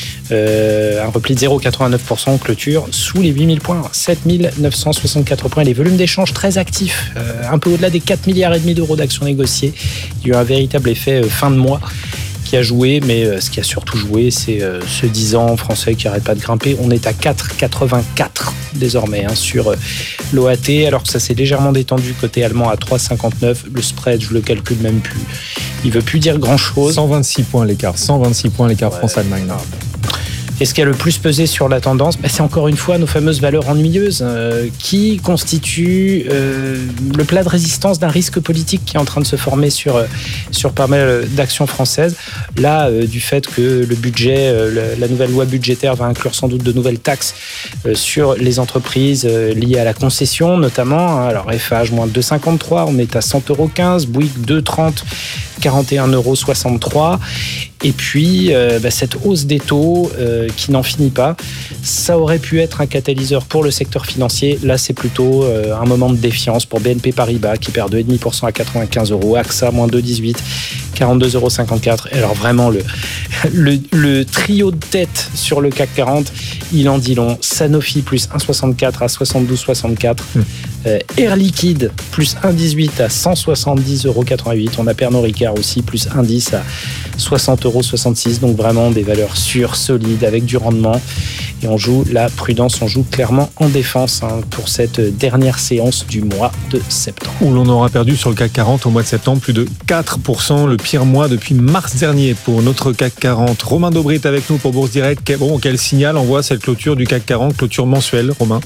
Euh, un repli de zéro virgule quatre-vingt-neuf pour cent en clôture sous les huit mille points, sept mille neuf cent soixante-quatre points. Les volumes d'échange très actifs, euh, un peu au-delà des quatre milliards et demi d'euros d'actions négociées. Il y a eu un véritable effet euh, fin de mois qui a joué, mais euh, ce qui a surtout joué, c'est euh, ce dix ans français qui n'arrête pas de grimper. On est à quatre virgule quatre-vingt-quatre désormais hein, sur euh, l'O A T, alors que ça s'est légèrement détendu côté allemand à trois virgule cinquante-neuf. Le spread, je le calcule même plus. Il veut plus dire grand-chose. cent vingt-six points l'écart, cent vingt-six points l'écart ouais, France-Allemagne. Et ce qui a le plus pesé sur la tendance, bah c'est encore une fois nos fameuses valeurs ennuyeuses euh, qui constituent euh, le plat de résistance d'un risque politique qui est en train de se former sur, euh, sur pas mal d'actions françaises. Là, euh, du fait que le budget, euh, la nouvelle loi budgétaire va inclure sans doute de nouvelles taxes euh, sur les entreprises euh, liées à la concession notamment. Hein. Alors F H, moins deux virgule cinquante-trois, on est à cent euros quinze, Bouygues deux virgule trente, quarante et un euros soixante-trois. Et puis, euh, bah, cette hausse des taux euh, qui n'en finit pas, ça aurait pu être un catalyseur pour le secteur financier. Là, c'est plutôt euh, un moment de défiance pour B N P Paribas qui perd deux virgule cinq pour cent à quatre-vingt-quinze euros, AXA, moins deux virgule dix-huit, quarante-deux euros cinquante-quatre. Et alors vraiment, le, le, le trio de tête sur le C A C quarante, il en dit long. Sanofi, plus un virgule soixante-quatre à soixante-douze virgule soixante-quatre. Mmh. Euh, Air Liquide, plus un virgule dix-huit à cent soixante-dix euros quatre-vingt-huit. On a Pernod Ricard aussi, plus un virgule dix à soixante euros soixante-six. Donc vraiment des valeurs sûres, solides, avec du rendement. Et on joue la prudence, on joue clairement en défense hein, pour cette dernière séance du mois de septembre. Où l'on aura perdu sur le C A C quarante au mois de septembre plus de quatre pour cent, le pire mois depuis mars dernier pour notre C A C quarante. Romain Dobry est avec nous pour Bourse Direct. Bon, quel signal envoie cette clôture du C A C quarante, clôture mensuelle, Romain?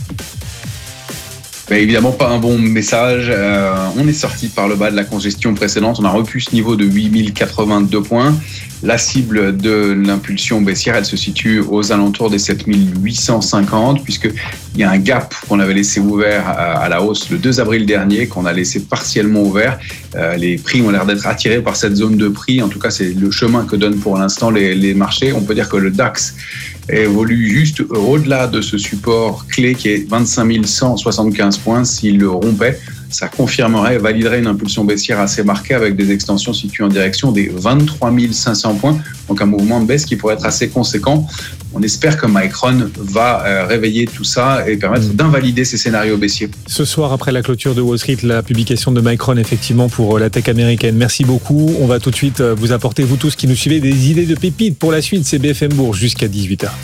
Ben évidemment, pas un bon message. Euh, on est sorti par le bas de la congestion précédente. On a repu ce niveau de huit mille quatre-vingt-deux points. La cible de l'impulsion baissière, elle se situe aux alentours des sept mille huit cent cinquante, puisqu'il y a un gap qu'on avait laissé ouvert à la hausse le deux avril dernier, qu'on a laissé partiellement ouvert. Euh, les prix ont l'air d'être attirés par cette zone de prix. En tout cas, c'est le chemin que donnent pour l'instant les, les marchés. On peut dire que le DAX évolue juste au-delà de ce support clé qui est vingt-cinq mille cent soixante-quinze points. S'il le rompait, ça confirmerait et validerait une impulsion baissière assez marquée avec des extensions situées en direction des vingt-trois mille cinq cents points. Donc un mouvement de baisse qui pourrait être assez conséquent. On espère que Micron va euh, réveiller tout ça et permettre mmh. d'invalider ces scénarios baissiers. Ce soir, après la clôture de Wall Street, la publication de Micron, effectivement, pour la tech américaine. Merci beaucoup. On va tout de suite vous apporter, vous tous qui nous suivez, des idées de pépites pour la suite. C'est B F M Bourse jusqu'à dix-huit heures.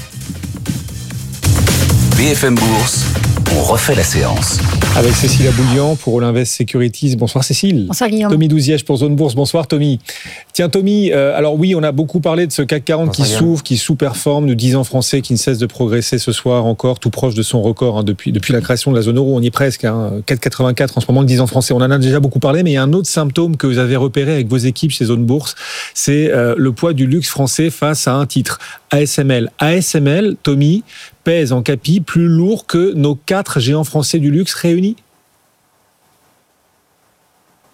B F M Bourse, on refait la séance. Avec Cécile Aboulian pour Olinvest Securities. Bonsoir Cécile. Bonsoir Guillaume. Tommy Douziège pour Zone Bourse. Bonsoir Tommy. Tiens Tommy, euh, alors oui, on a beaucoup parlé de ce C A C quarante Bonsoir, qui s'ouvre, qui sous-performe, de dix ans français qui ne cesse de progresser ce soir encore, tout proche de son record hein, depuis, depuis la création de la zone euro. On y est presque, hein, quatre virgule quatre-vingt-quatre en ce moment, le dix ans français. On en a déjà beaucoup parlé, mais il y a un autre symptôme que vous avez repéré avec vos équipes chez Zone Bourse, c'est euh, le poids du luxe français face à un titre, A S M L. A S M L, Tommy, pèse en capi plus lourd que nos quatre géants français du luxe réunis?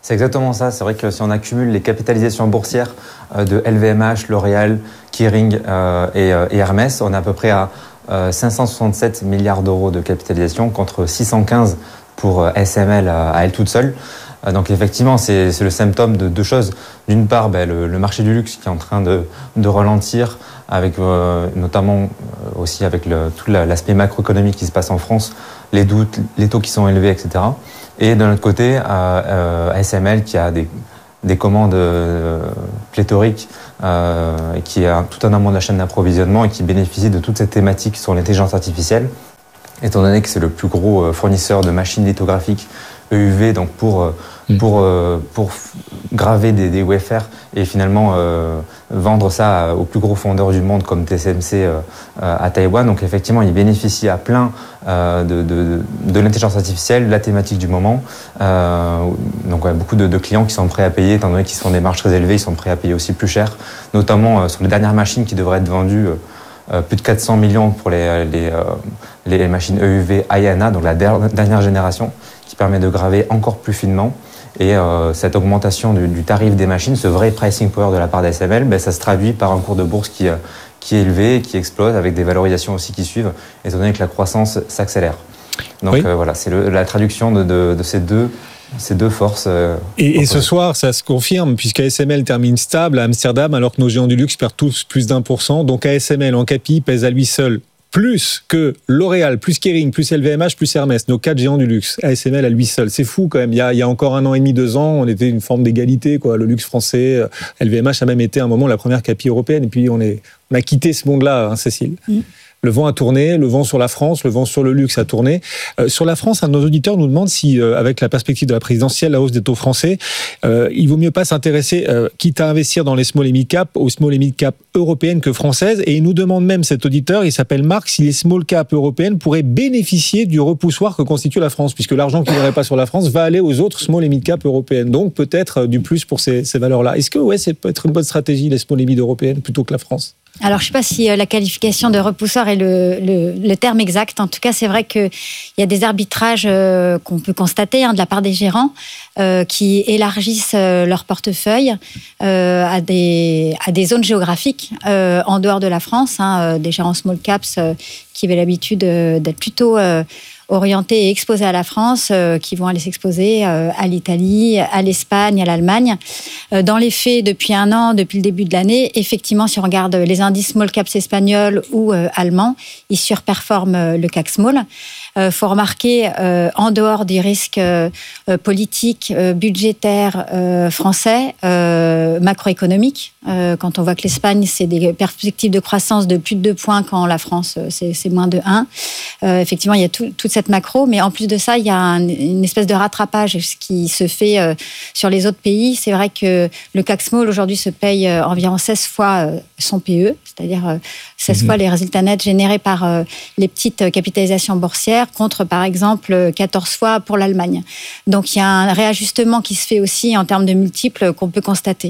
C'est exactement ça. C'est vrai que si on accumule les capitalisations boursières de L V M H, L'Oréal, Kering euh, et, euh, et Hermès, on est à peu près à euh, cinq cent soixante-sept milliards d'euros de capitalisation contre six cent quinze pour euh, S M L à, à elle toute seule. Euh, donc effectivement, c'est, c'est le symptôme de deux choses. D'une part, ben, le, le marché du luxe qui est en train de, de ralentir, avec euh, notamment euh, aussi avec le, tout la, l'aspect macroéconomique qui se passe en France, les doutes, les taux qui sont élevés, et cetera. Et d'un autre côté, euh, euh, S M L qui a des, des commandes euh, pléthoriques, euh, et qui a tout un amont de la chaîne d'approvisionnement et qui bénéficie de toute cette thématique sur l'intelligence artificielle, étant donné que c'est le plus gros fournisseur de machines lithographiques E U V, donc pour, pour, euh, pour graver des, des wafers et finalement euh, vendre ça aux plus gros fondeurs du monde comme T S M C euh, à Taïwan. Donc effectivement, il bénéficie à plein euh, de, de, de l'intelligence artificielle, la thématique du moment. Euh, donc ouais, beaucoup de, de clients qui sont prêts à payer, étant donné qu'ils sont des marges très élevées, ils sont prêts à payer aussi plus cher, notamment euh, sur les dernières machines qui devraient être vendues. Euh, Euh, plus de quatre cents millions pour les, les, euh, les machines E U V I N A, donc la der- dernière génération, qui permet de graver encore plus finement. Et euh, cette augmentation du, du tarif des machines, ce vrai pricing power de la part d'S M L, ben, ça se traduit par un cours de bourse qui, euh, qui est élevé et qui explose, avec des valorisations aussi qui suivent, étant donné que la croissance s'accélère. Donc oui. euh, voilà, c'est le, la traduction de, de, de ces deux... Ces deux forces. Euh, et, et ce soir, ça se confirme, puisque A S M L termine stable à Amsterdam, alors que nos géants du luxe perdent tous plus d'un pour cent. Donc A S M L en capi pèse à lui seul plus que L'Oréal, plus Kering, plus L V M H, plus Hermès, nos quatre géants du luxe. A S M L à lui seul. C'est fou quand même. Il y a, il y a encore un an et demi, deux ans, on était une forme d'égalité, quoi. Le luxe français, L V M H a même été à un moment la première capi européenne. Et puis on, est, on a quitté ce monde-là, hein, Cécile. Mm. Le vent a tourné, le vent sur la France, le vent sur le luxe a tourné. Euh, sur la France, un de nos auditeurs nous demande si, euh, avec la perspective de la présidentielle, la hausse des taux français, euh, il vaut mieux pas s'intéresser, euh, quitte à investir dans les small et mid cap, aux small et mid cap européennes que françaises. Et il nous demande même, cet auditeur, il s'appelle Marc, si les small cap européennes pourraient bénéficier du repoussoir que constitue la France, puisque l'argent qui n'irait pas sur la France va aller aux autres small et mid cap européennes. Donc peut-être euh, du plus pour ces, ces valeurs-là. Est-ce que ouais, c'est peut-être une bonne stratégie, les small et mid européennes, plutôt que la France ? Alors, je ne sais pas si la qualification de repoussoir est le, le, le terme exact. En tout cas, c'est vrai qu'il y a des arbitrages euh, qu'on peut constater hein, de la part des gérants euh, qui élargissent euh, leur portefeuille euh, à, des, à des zones géographiques euh, en dehors de la France. Hein, des gérants small caps euh, qui avaient l'habitude euh, d'être plutôt... Euh, orientés et exposés à la France, euh, qui vont aller s'exposer euh, à l'Italie, à l'Espagne, à l'Allemagne. Euh, dans les faits, depuis un an, depuis le début de l'année, effectivement, si on regarde les indices small caps espagnols ou euh, allemands, ils surperforment euh, le C A C Small. Il euh, faut remarquer, euh, en dehors des risques euh, politiques, euh, budgétaires euh, français, euh, macroéconomiques, euh, quand on voit que l'Espagne, c'est des perspectives de croissance de plus de deux points, quand la France, c'est, c'est moins de un. Euh, effectivement, il y a tout, toute cette macro, mais en plus de ça, il y a un, une espèce de rattrapage qui se fait euh, sur les autres pays. C'est vrai que le C A C Small, aujourd'hui, se paye euh, environ seize fois euh, son P E, c'est-à-dire euh, seize mmh. fois les résultats nets générés par euh, les petites capitalisations boursières, contre, par exemple, quatorze fois pour l'Allemagne. Donc, il y a un réajustement qui se fait aussi en termes de multiples qu'on peut constater.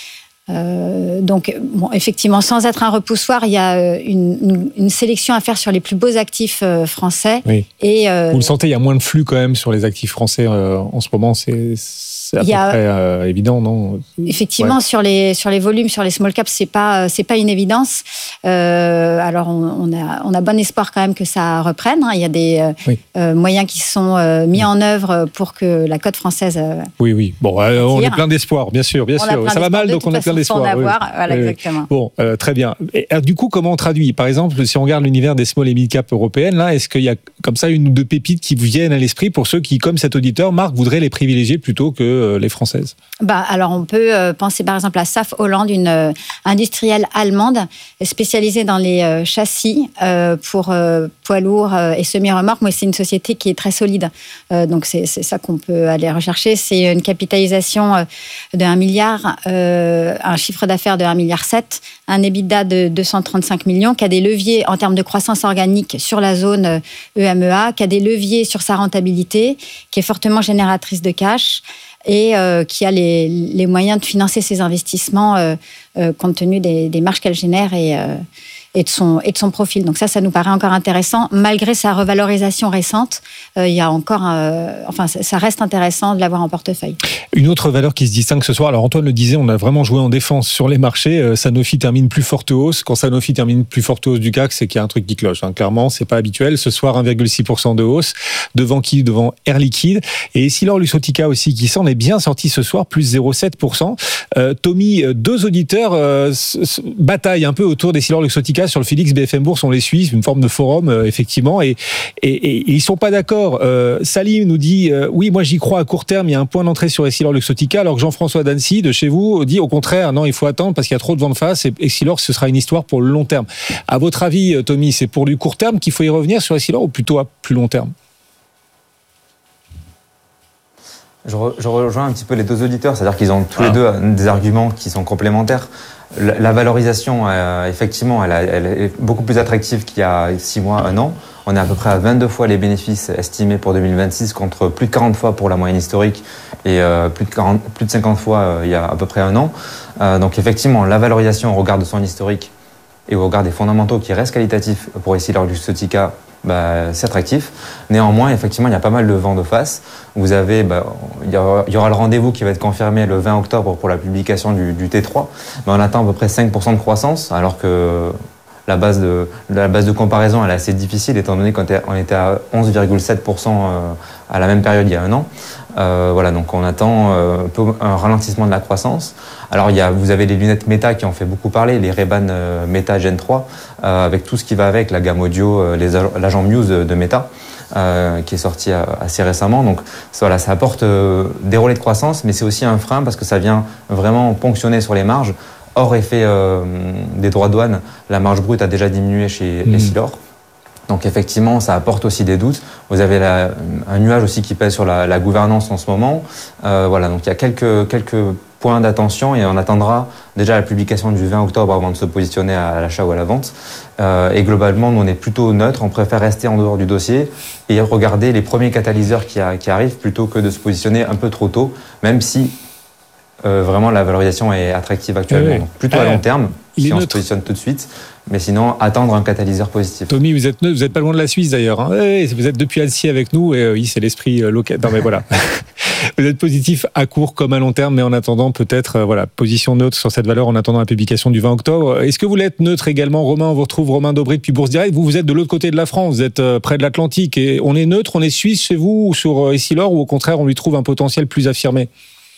Euh, donc, bon, effectivement, sans être un repoussoir, il y a une, une, une sélection à faire sur les plus beaux actifs euh, français. Oui. Et, euh, vous le sentez, il y a moins de flux quand même sur les actifs français euh, en ce moment, c'est... C'est à peu a, près euh, évident, non ? Effectivement, ouais. sur les sur les volumes, sur les small caps, c'est pas c'est pas une évidence. Euh, alors on, on a on a bon espoir quand même que ça reprenne. Hein. Il y a des euh, oui. euh, moyens qui sont euh, mis oui. en œuvre pour que la cote française. Euh, oui, oui. Bon, euh, on est plein d'espoir, bien sûr, bien on sûr. Ça va mal, donc on a plein d'espoir. Oui. Voilà, oui. exactement. Bon, euh, très bien. Et, alors, du coup, comment on traduit ? Par exemple, si on regarde l'univers des small et mid cap européennes, là, est-ce qu'il y a comme ça une ou deux pépites qui vous viennent à l'esprit pour ceux qui, comme cet auditeur, Marc, voudraient les privilégier plutôt que euh, les françaises ? Bah, alors, on peut euh, penser par exemple à Saf Holland, une euh, industrielle allemande spécialisée dans les euh, châssis euh, pour euh, poids lourds euh, et semi-remorques. Moi, c'est une société qui est très solide. Euh, donc, c'est, c'est ça qu'on peut aller rechercher. C'est une capitalisation euh, de un milliard, euh, un chiffre d'affaires de un virgule sept milliard, un EBITDA de deux cent trente-cinq millions, qui a des leviers en termes de croissance organique sur la zone E M E A, qui a des leviers sur sa rentabilité, qui est fortement génératrice de cash, et euh, qui a les, les moyens de financer ses investissements euh, euh, compte tenu des, des marges qu'elle génère et, euh, et de son, et de son profil. Donc ça, ça nous paraît encore intéressant. Malgré sa revalorisation récente, euh, il y a encore, euh, enfin, ça reste intéressant de l'avoir en portefeuille. Une autre valeur qui se distingue ce soir, alors Antoine le disait, on a vraiment joué en défense sur les marchés. Euh, Sanofi termine plus forte hausse. Quand Sanofi termine plus forte hausse du C A C, c'est qu'il y a un truc qui cloche. Hein. Clairement, c'est pas habituel. Ce soir, un virgule six pour cent de hausse. Devant qui? Devant Air Liquide. Et Essilor-Luxottica aussi, qui s'en est bien sorti ce soir, plus zéro virgule sept pour cent. Euh, Tommy, deux auditeurs euh, bataillent un peu autour d'Essilor-Luxottica sur le Félix B F M Bourse. On les suit, une forme de forum, euh, effectivement. Et, et, et, et ils sont pas d'accord. Euh, Salim nous dit, euh, oui, moi j'y crois à court terme, il y a un point d'entrée sur Essilor-Luxottica, alors que Jean-François Dancy, de chez vous, dit au contraire, non, il faut attendre parce qu'il y a trop de vent de face et Essilor, ce sera une histoire pour le long terme. À votre avis, Tommy, c'est pour du court terme qu'il faut y revenir sur Essilor ou plutôt à plus long terme? Je, re, je rejoins un petit peu les deux auditeurs, c'est-à-dire qu'ils ont tous ah. les deux des arguments qui sont complémentaires. La, la valorisation, euh, effectivement, elle, a, elle est beaucoup plus attractive qu'il y a six mois, un an. On est à peu près à vingt-deux fois les bénéfices estimés pour deux mille vingt-six contre plus de quarante fois pour la moyenne historique et euh, plus, de quarante, plus de cinquante fois euh, il y a à peu près un an. Euh, donc effectivement, la valorisation au regard de son historique et au regard des fondamentaux qui restent qualitatifs pour Essilor-Luxottica, bah, c'est attractif. Néanmoins, effectivement, il y a pas mal de vent de face. Vous avez, bah, il y aura, il y aura le rendez-vous qui va être confirmé le vingt octobre pour la publication du, du T trois. Bah, on attend à peu près cinq pour cent de croissance, alors que la base de, la base de comparaison, elle est assez difficile, étant donné qu'on était à onze virgule sept pour cent à la même période il y a un an. Euh, voilà, donc on attend euh, un peu un ralentissement de la croissance. Alors il y a, vous avez les lunettes Meta qui ont fait beaucoup parler, les Ray-Ban euh, Meta Gen trois, euh, avec tout ce qui va avec, la gamme audio, euh, les, l'agent Muse de, de Meta, euh, qui est sorti euh, assez récemment. Donc voilà, ça apporte euh, des relais de croissance, mais c'est aussi un frein parce que ça vient vraiment ponctionner sur les marges. Hors effet euh, des droits de douane, la marge brute a déjà diminué chez mmh. Essilor. Donc effectivement, ça apporte aussi des doutes. Vous avez la, un nuage aussi qui pèse sur la, la gouvernance en ce moment. Euh, voilà, donc il y a quelques, quelques points d'attention et on attendra déjà la publication du vingt octobre avant de se positionner à l'achat ou à la vente. Euh, et globalement, nous, on est plutôt neutre. On préfère rester en dehors du dossier et regarder les premiers catalyseurs qui, a, qui arrivent plutôt que de se positionner un peu trop tôt, même si euh, vraiment la valorisation est attractive actuellement. Oui. Donc plutôt à long terme, si on se positionne tout de suite. Mais sinon, attendre un catalyseur positif. Tommy, vous êtes neutre, vous n'êtes pas loin de la Suisse d'ailleurs. Hein. Oui, vous êtes depuis Annecy avec nous et euh, oui, c'est l'esprit euh, local. Non mais voilà. Vous êtes positif à court comme à long terme, mais en attendant peut-être, euh, voilà, position neutre sur cette valeur en attendant la publication du vingt octobre. Est-ce que vous l'êtes neutre également, Romain? On vous retrouve, Romain Dobré depuis Bourse Direct. Vous, vous êtes de l'autre côté de la France, vous êtes euh, près de l'Atlantique. Et on est neutre, on est suisse chez vous sur euh, Essilor ou au contraire, on lui trouve un potentiel plus affirmé?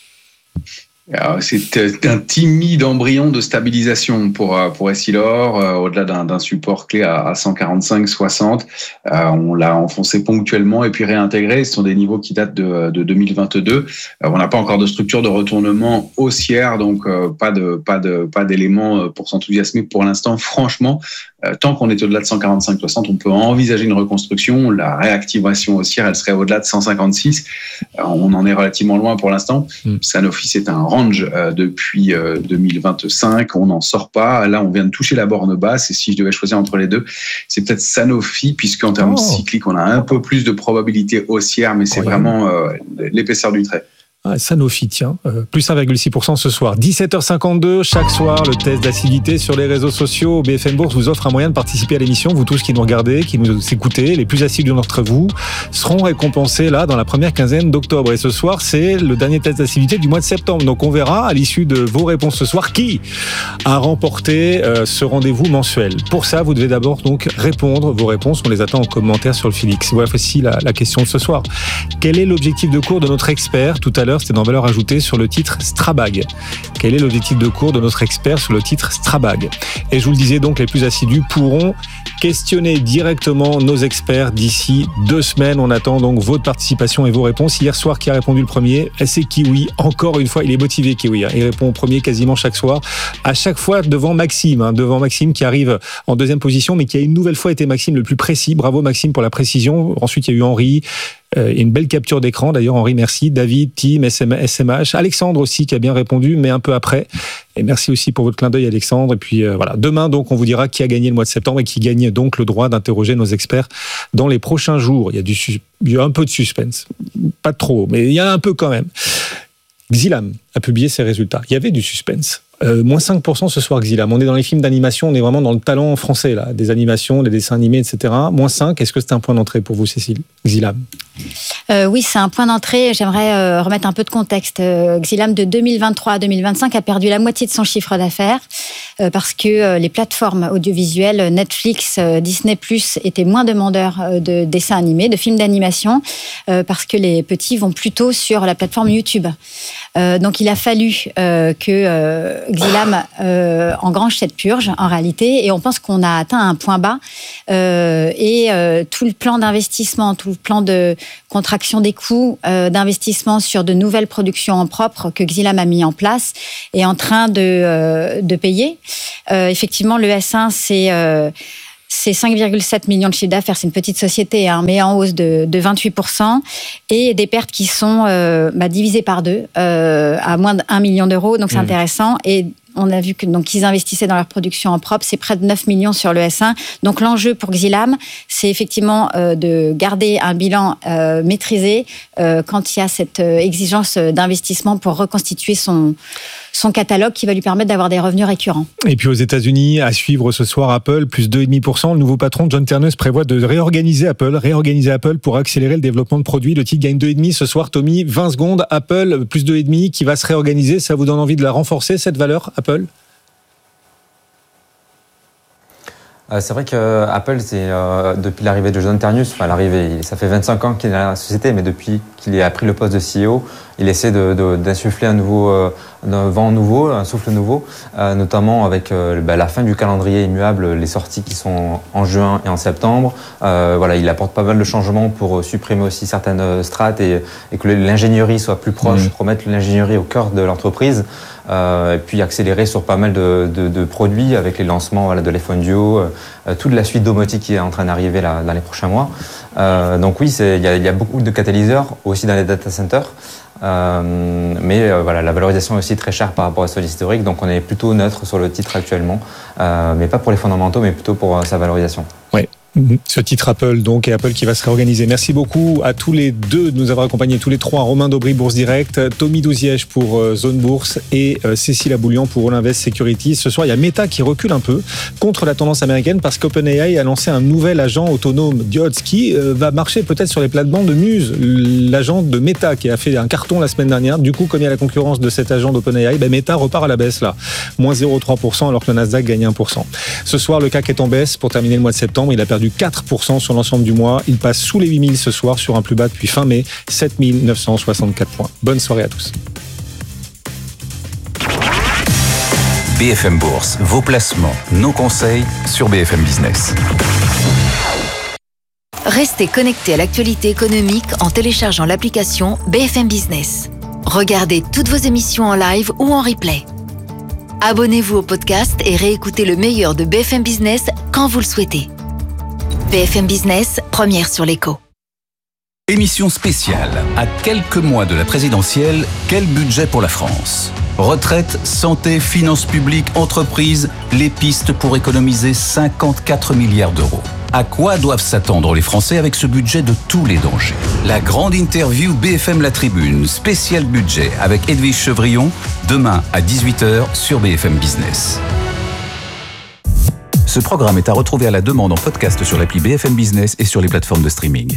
Alors, c'est un timide embryon de stabilisation pour pour Essilor, euh, au-delà d'un, d'un support clé à, à cent quarante-cinq soixante. Euh, on l'a enfoncé ponctuellement et puis réintégré. Ce sont des niveaux qui datent de, de deux mille vingt-deux. Euh, on n'a pas encore de structure de retournement haussière, donc euh, pas de pas de pas d'éléments pour s'enthousiasmer pour l'instant. Franchement, euh, tant qu'on est au-delà de cent quarante-cinq soixante, on peut envisager une reconstruction. La réactivation haussière, elle serait au-delà de cent cinquante-six. Euh, on en est relativement loin pour l'instant. Mmh. Sanofi, c'est un range euh, depuis euh, deux mille vingt-cinq, on n'en sort pas. Là, on vient de toucher la borne basse et si je devais choisir entre les deux, c'est peut-être Sanofi, puisqu'en termes oh. cycliques, on a un peu plus de probabilité haussière, mais c'est oh, vraiment euh, l'épaisseur du trait. Ah, Sanofi, tiens, euh, plus un virgule six pour cent ce soir. dix-sept heures cinquante-deux, chaque soir, le test d'acidité sur les réseaux sociaux. B F M Bourse vous offre un moyen de participer à l'émission. Vous tous qui nous regardez, qui nous écoutez, les plus assidus d'entre vous seront récompensés là dans la première quinzaine d'octobre. Et ce soir, c'est le dernier test d'acidité du mois de septembre. Donc on verra à l'issue de vos réponses ce soir qui a remporté euh, ce rendez-vous mensuel. Pour ça, vous devez d'abord donc répondre. Vos réponses, on les attend en commentaire sur le Félix. Voilà, voici la, la question de ce soir. Quel est l'objectif de cours de notre expert tout à l'heure? C'était dans valeur ajoutée sur le titre Strabag. Quel est l'objectif de cours de notre expert sur le titre Strabag? Et je vous le disais donc, les plus assidus pourront questionner directement nos experts d'ici deux semaines. On attend donc votre participation et vos réponses. Hier soir, qui a répondu le premier? C'est Kiwi. Encore une fois, il est motivé, Kiwi. Il répond au premier quasiment chaque soir. À chaque fois devant Maxime, hein, devant Maxime qui arrive en deuxième position, mais qui a une nouvelle fois été Maxime le plus précis. Bravo Maxime pour la précision. Ensuite, il y a eu Henri. Euh, une belle capture d'écran, d'ailleurs, Henri, merci. David, Tim, S M H, Alexandre aussi qui a bien répondu, mais un peu après. Et merci aussi pour votre clin d'œil, Alexandre. Et puis euh, voilà, demain, donc, on vous dira qui a gagné le mois de septembre et qui gagne donc le droit d'interroger nos experts dans les prochains jours. Il y a, du, il y a un peu de suspense, pas trop, mais il y en a un peu quand même. Xilam a publié ses résultats. Il y avait du suspense. Euh, moins cinq pour cent ce soir, Xilam. On est dans les films d'animation, on est vraiment dans le talent français, là, des animations, des dessins animés, et cetera. Moins cinq, est-ce que c'est un point d'entrée pour vous, Cécile? Xilam? Euh, oui, c'est un point d'entrée. J'aimerais euh, remettre un peu de contexte. Euh, Xilam, de deux mille vingt-trois à deux mille vingt-cinq, a perdu la moitié de son chiffre d'affaires euh, parce que euh, les plateformes audiovisuelles, Netflix, euh, Disney plus, étaient moins demandeurs euh, de dessins animés, de films d'animation, euh, parce que les petits vont plutôt sur la plateforme YouTube. Euh, donc, il a fallu euh, que euh, Xilam euh, engrange cette purge, en réalité, et on pense qu'on a atteint un point bas. Euh, et euh, tout le plan d'investissement, tout le plan de contraction des coûts, euh, d'investissement sur de nouvelles productions en propre que Xilam a mis en place est en train de, euh, de payer. Euh, effectivement, le S un, c'est... Euh, C'est cinq virgule sept millions de chiffre d'affaires, c'est une petite société, hein, mais en hausse de, de vingt-huit pour cent, et des pertes qui sont euh, bah, divisées par deux, euh, à moins d'un million d'euros, donc c'est mmh. intéressant. Et on a vu que, donc, qu'ils investissaient dans leur production en propre, c'est près de neuf millions sur le S un. Donc l'enjeu pour Xilam, c'est effectivement euh, de garder un bilan euh, maîtrisé euh, quand il y a cette euh, exigence d'investissement pour reconstituer son... son catalogue qui va lui permettre d'avoir des revenus récurrents. Et puis aux États-Unis, à suivre ce soir, Apple, plus deux virgule cinq pour cent. Le nouveau patron, John Ternus, prévoit de réorganiser Apple, réorganiser Apple pour accélérer le développement de produits. Le titre gagne deux virgule cinq ce soir. Tommy, vingt secondes, Apple, plus deux virgule cinq qui va se réorganiser. Ça vous donne envie de la renforcer, cette valeur, Apple? Euh, c'est vrai que Apple, c'est euh, depuis l'arrivée de John Ternus, enfin l'arrivée, ça fait vingt-cinq ans qu'il est dans la société, mais depuis qu'il a pris le poste de C E O, il essaie de, de, d'insuffler un nouveau, euh, un vent nouveau, un souffle nouveau, euh, notamment avec euh, bah, la fin du calendrier immuable, les sorties qui sont en juin et en septembre. Euh, voilà, il apporte pas mal de changements pour supprimer aussi certaines strates et, et que l'ingénierie soit plus proche, mmh. remettre l'ingénierie au cœur de l'entreprise. Euh, et puis accélérer sur pas mal de, de, de produits avec les lancements voilà, de l'iPhone Duo, euh, toute la suite domotique qui est en train d'arriver là, dans les prochains mois. Euh, donc oui, il y a, y a beaucoup de catalyseurs aussi dans les data centers, euh, mais euh, voilà, la valorisation est aussi très chère par rapport à celle historique, donc on est plutôt neutre sur le titre actuellement, euh, mais pas pour les fondamentaux, mais plutôt pour euh, sa valorisation. Oui. Ce titre Apple, donc, et Apple qui va se réorganiser. Merci beaucoup à tous les deux de nous avoir accompagnés, tous les trois, Romain Daubry, Bourse Direct, Tommy Douziège pour euh, Zone Bourse et euh, Cécile Aboulian pour All Invest Security. Ce soir, il y a Meta qui recule un peu contre la tendance américaine parce qu'OpenAI a lancé un nouvel agent autonome, Diodes, qui euh, va marcher peut-être sur les plates-bandes de Muse, l'agent de Meta qui a fait un carton la semaine dernière. Du coup, comme il y a la concurrence de cet agent d'OpenAI, ben Meta repart à la baisse là, moins zéro virgule trois pour cent alors que le Nasdaq gagne un pour cent. Ce soir, le C A C est en baisse pour terminer le mois de septembre. Il a perdu quatre pour cent sur l'ensemble du mois. Il passe sous les huit mille ce soir sur un plus bas depuis fin mai, sept mille neuf cent soixante-quatre points. Bonne soirée à tous. B F M Bourse, vos placements, nos conseils sur B F M Business. Restez connectés à l'actualité économique en téléchargeant l'application B F M Business. Regardez toutes vos émissions en live ou en replay. Abonnez-vous au podcast et réécoutez le meilleur de B F M Business quand vous le souhaitez. B F M Business, première sur l'écho. Émission spéciale. À quelques mois de la présidentielle, quel budget pour la France? Retraite, santé, finances publiques, entreprises, les pistes pour économiser cinquante-quatre milliards d'euros. À quoi doivent s'attendre les Français avec ce budget de tous les dangers? La grande interview B F M La Tribune, spécial budget avec Edwige Chevrillon, demain à dix-huit heures sur B F M Business. Ce programme est à retrouver à la demande en podcast sur l'appli B F M Business et sur les plateformes de streaming.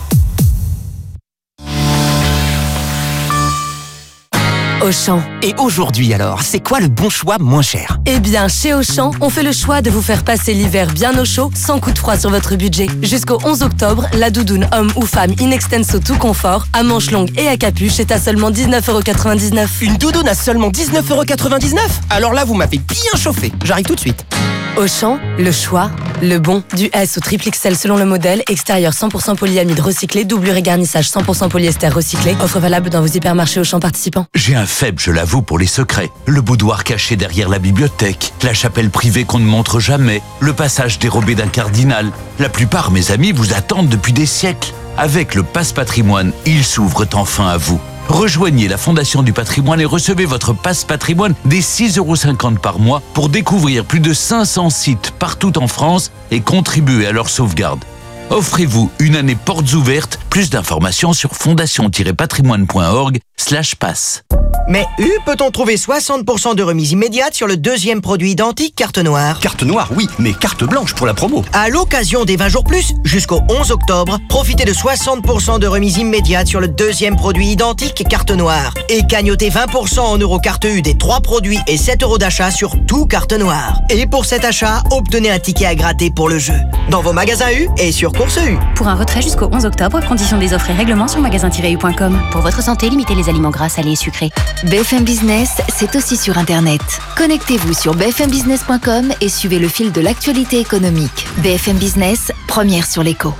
Auchan. Et aujourd'hui alors, c'est quoi le bon choix moins cher? Eh bien, chez Auchan, on fait le choix de vous faire passer l'hiver bien au chaud, sans coup de froid sur votre budget. Jusqu'au onze octobre, la doudoune homme ou femme in extenso tout confort, à manches longues et à capuche, est à seulement dix-neuf euros quatre-vingt-dix-neuf. Une doudoune à seulement dix-neuf euros quatre-vingt-dix-neuf? Alors là, vous m'avez bien chauffé. J'arrive tout de suite. Auchan, le choix, le bon. Du S au triple X L selon le modèle, extérieur cent pour cent polyamide recyclé, doublure et garnissage cent pour cent polyester recyclé. Offre valable dans vos hypermarchés Auchan participants. J'ai un faible, je l'avoue, pour les secrets. Le boudoir caché derrière la bibliothèque, la chapelle privée qu'on ne montre jamais, le passage dérobé d'un cardinal. La plupart, mes amis, vous attendent depuis des siècles. Avec le Passe Patrimoine, ils s'ouvrent enfin à vous. Rejoignez la Fondation du Patrimoine et recevez votre Passe Patrimoine dès six euros cinquante par mois pour découvrir plus de cinq cents sites partout en France et contribuer à leur sauvegarde. Offrez-vous une année portes ouvertes. Plus d'informations sur fondation tiret patrimoine point org slash passe. Mais U, peut-on trouver soixante pour cent de remise immédiate sur le deuxième produit identique carte noire? Carte noire, oui, mais carte blanche pour la promo. À l'occasion des vingt jours plus, jusqu'au onze octobre, profitez de soixante pour cent de remise immédiate sur le deuxième produit identique carte noire. Et cagnotez vingt pour cent en euros carte U des trois produits et sept euros d'achat sur tout carte noire. Et pour cet achat, obtenez un ticket à gratter pour le jeu. Dans vos magasins U et sur Course U. Pour un retrait jusqu'au onze octobre, conditions des offres et règlements sur magasin tiret u point com. Pour votre santé, limitez les aliments gras, salés et sucrés. B F M Business, c'est aussi sur Internet. Connectez-vous sur b f m business point com et suivez le fil de l'actualité économique. B F M Business, première sur l'écho.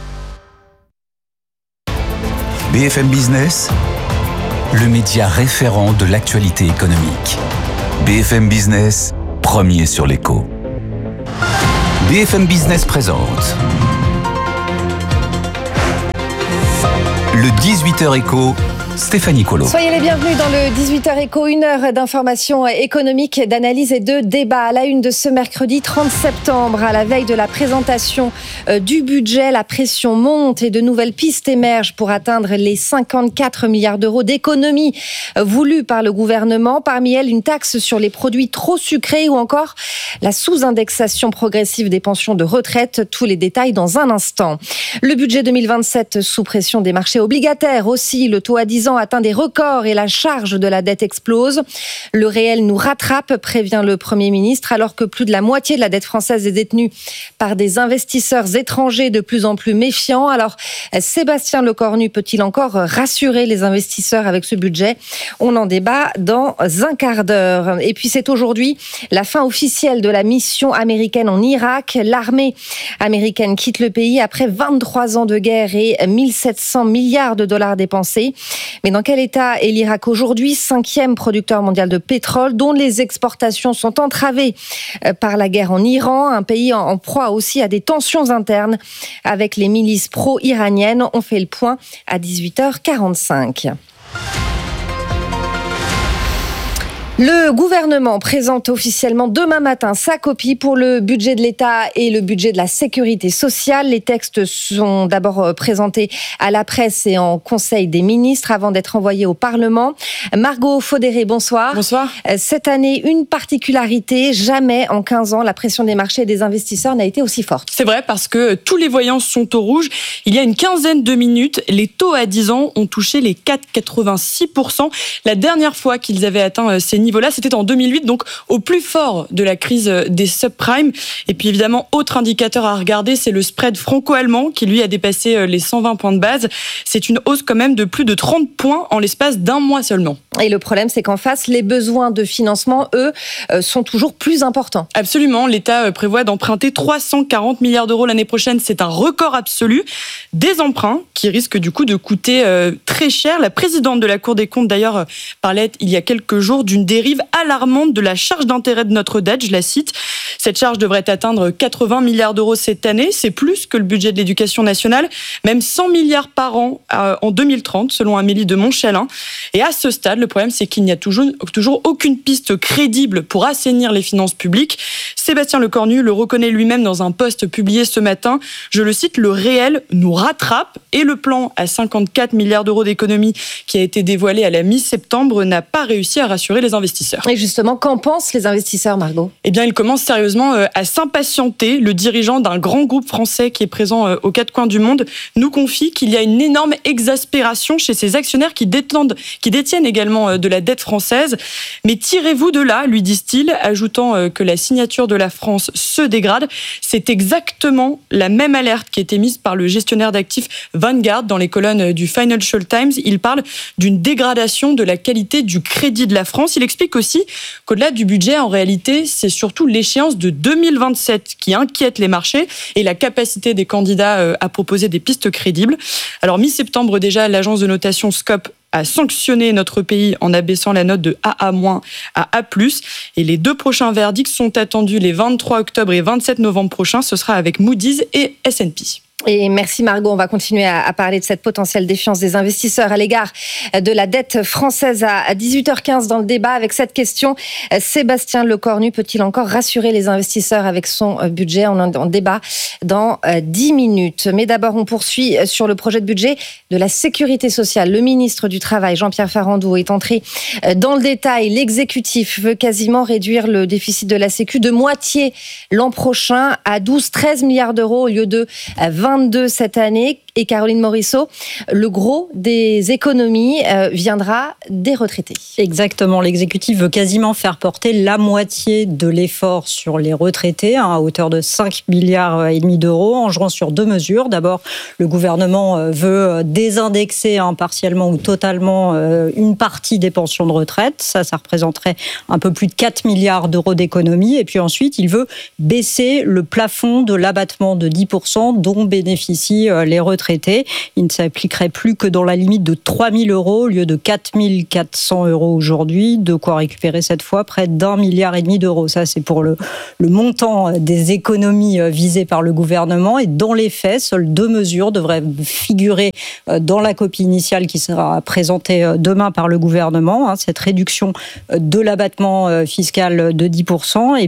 B F M Business, le média référent de l'actualité économique. B F M Business, premier sur l'écho. B F M Business présente le dix-huit heures écho, Stéphanie Colo. Soyez les bienvenus dans le dix-huit heures écho, une heure d'information économique, d'analyse et de débat. À la une de ce mercredi trente septembre, à la veille de la présentation du budget, la pression monte et de nouvelles pistes émergent pour atteindre les cinquante-quatre milliards d'euros d'économies voulues par le gouvernement. Parmi elles, une taxe sur les produits trop sucrés ou encore la sous-indexation progressive des pensions de retraite. Tous les détails dans un instant. Le budget deux mille vingt-sept sous pression des marchés obligataires aussi. Le taux à dix ans atteint des records et la charge de la dette explose. Le réel nous rattrape, prévient le Premier ministre, alors que plus de la moitié de la dette française est détenue par des investisseurs étrangers de plus en plus méfiants. Alors, Sébastien Lecornu peut-il encore rassurer les investisseurs avec ce budget? On en débat dans un quart d'heure. Et puis c'est aujourd'hui la fin officielle de la mission américaine en Irak. L'armée américaine quitte le pays après vingt-trois ans de guerre et mille sept cents milliards de dollars dépensés. Mais dans quel état est l'Irak aujourd'hui? Cinquième producteur mondial de pétrole, dont les exportations sont entravées par la guerre en Iran, un pays en proie aussi à des tensions internes avec les milices pro-iraniennes. On fait le point à dix-huit heures quarante-cinq. Le gouvernement présente officiellement demain matin sa copie pour le budget de l'État et le budget de la sécurité sociale. Les textes sont d'abord présentés à la presse et en Conseil des ministres avant d'être envoyés au Parlement. Margot Faudéré, bonsoir. Bonsoir. Cette année, une particularité, jamais en quinze ans, la pression des marchés et des investisseurs n'a été aussi forte. C'est vrai parce que tous les voyants sont au rouge. Il y a une quinzaine de minutes, les taux à dix ans ont touché les quatre virgule quatre-vingt-six pour cent. La dernière fois qu'ils avaient atteint ces niveau-là, c'était en deux mille huit, donc au plus fort de la crise des subprimes. Et puis évidemment, autre indicateur à regarder, c'est le spread franco-allemand qui lui a dépassé les cent vingt points de base. C'est une hausse quand même de plus de trente points en l'espace d'un mois seulement. Et le problème, c'est qu'en face, les besoins de financement, eux, sont toujours plus importants. Absolument. L'État prévoit d'emprunter trois cent quarante milliards d'euros l'année prochaine. C'est un record absolu. Des emprunts qui risquent du coup de coûter très cher. La présidente de la Cour des comptes, d'ailleurs, parlait il y a quelques jours d'une dérive alarmante de la charge d'intérêt de notre dette, je la cite. Cette charge devrait atteindre quatre-vingts milliards d'euros cette année, c'est plus que le budget de l'éducation nationale, même cent milliards par an en deux mille trente, selon Amélie de Montchalin. Et à ce stade, le problème, c'est qu'il n'y a toujours, toujours aucune piste crédible pour assainir les finances publiques. Sébastien Lecornu le reconnaît lui-même dans un post publié ce matin. Je le cite, le réel nous rattrape et le plan à cinquante-quatre milliards d'euros d'économie qui a été dévoilé à la mi-septembre n'a pas réussi à rassurer les investisseurs. Et justement, qu'en pensent les investisseurs, Margot? Eh bien, ils commencent sérieusement à s'impatienter. Le dirigeant d'un grand groupe français qui est présent aux quatre coins du monde nous confie qu'il y a une énorme exaspération chez ces actionnaires qui détendent, qui détiennent également de la dette française. Mais tirez-vous de là, lui disent-ils, ajoutant que la signature de la France se dégrade. C'est exactement la même alerte qui a été mise par le gestionnaire d'actifs Vanguard dans les colonnes du Financial Times. Il parle d'une dégradation de la qualité du crédit de la France. Il explique aussi qu'au-delà du budget, en réalité, c'est surtout l'échéance de deux mille vingt-sept qui inquiète les marchés et la capacité des candidats à proposer des pistes crédibles. Alors, mi-septembre déjà, l'agence de notation Scope a sanctionné notre pays en abaissant la note de A A- à A plus. Et les deux prochains verdicts sont attendus les vingt-trois octobre et vingt-sept novembre prochains. Ce sera avec Moody's et S and P. Et merci Margot, on va continuer à, à parler de cette potentielle défiance des investisseurs à l'égard de la dette française à dix-huit heures quinze dans le débat avec cette question. Sébastien Lecornu peut-il encore rassurer les investisseurs avec son budget? On en débat dans dix minutes. Mais d'abord, on poursuit sur le projet de budget de la sécurité sociale. Le ministre du Travail, Jean-Pierre Farandou, est entré dans le détail. L'exécutif veut quasiment réduire le déficit de la Sécu de moitié l'an prochain à douze à treize milliards d'euros au lieu de vingt-deux cette année. Et Caroline Morisseau, le gros des économies euh, viendra des retraités. Exactement, l'exécutif veut quasiment faire porter la moitié de l'effort sur les retraités, hein, à hauteur de cinq milliards et demi d'euros, en jouant sur deux mesures. D'abord, le gouvernement veut désindexer hein, partiellement ou totalement euh, une partie des pensions de retraite. Ça, ça représenterait un peu plus de quatre milliards d'euros d'économie. Et puis ensuite, il veut baisser le plafond de l'abattement de dix pour cent dont bénéficient euh, les retraités. Il ne s'appliquerait plus que dans la limite de trois mille euros au lieu de quatre mille quatre cents euros aujourd'hui, de quoi récupérer cette fois près d'un milliard et demi d'euros. Ça, c'est pour le, le montant des économies visées par le gouvernement. Et dans les faits, seules deux mesures devraient figurer dans la copie initiale qui sera présentée demain par le gouvernement. Cette réduction de l'abattement fiscal de dix pour cent et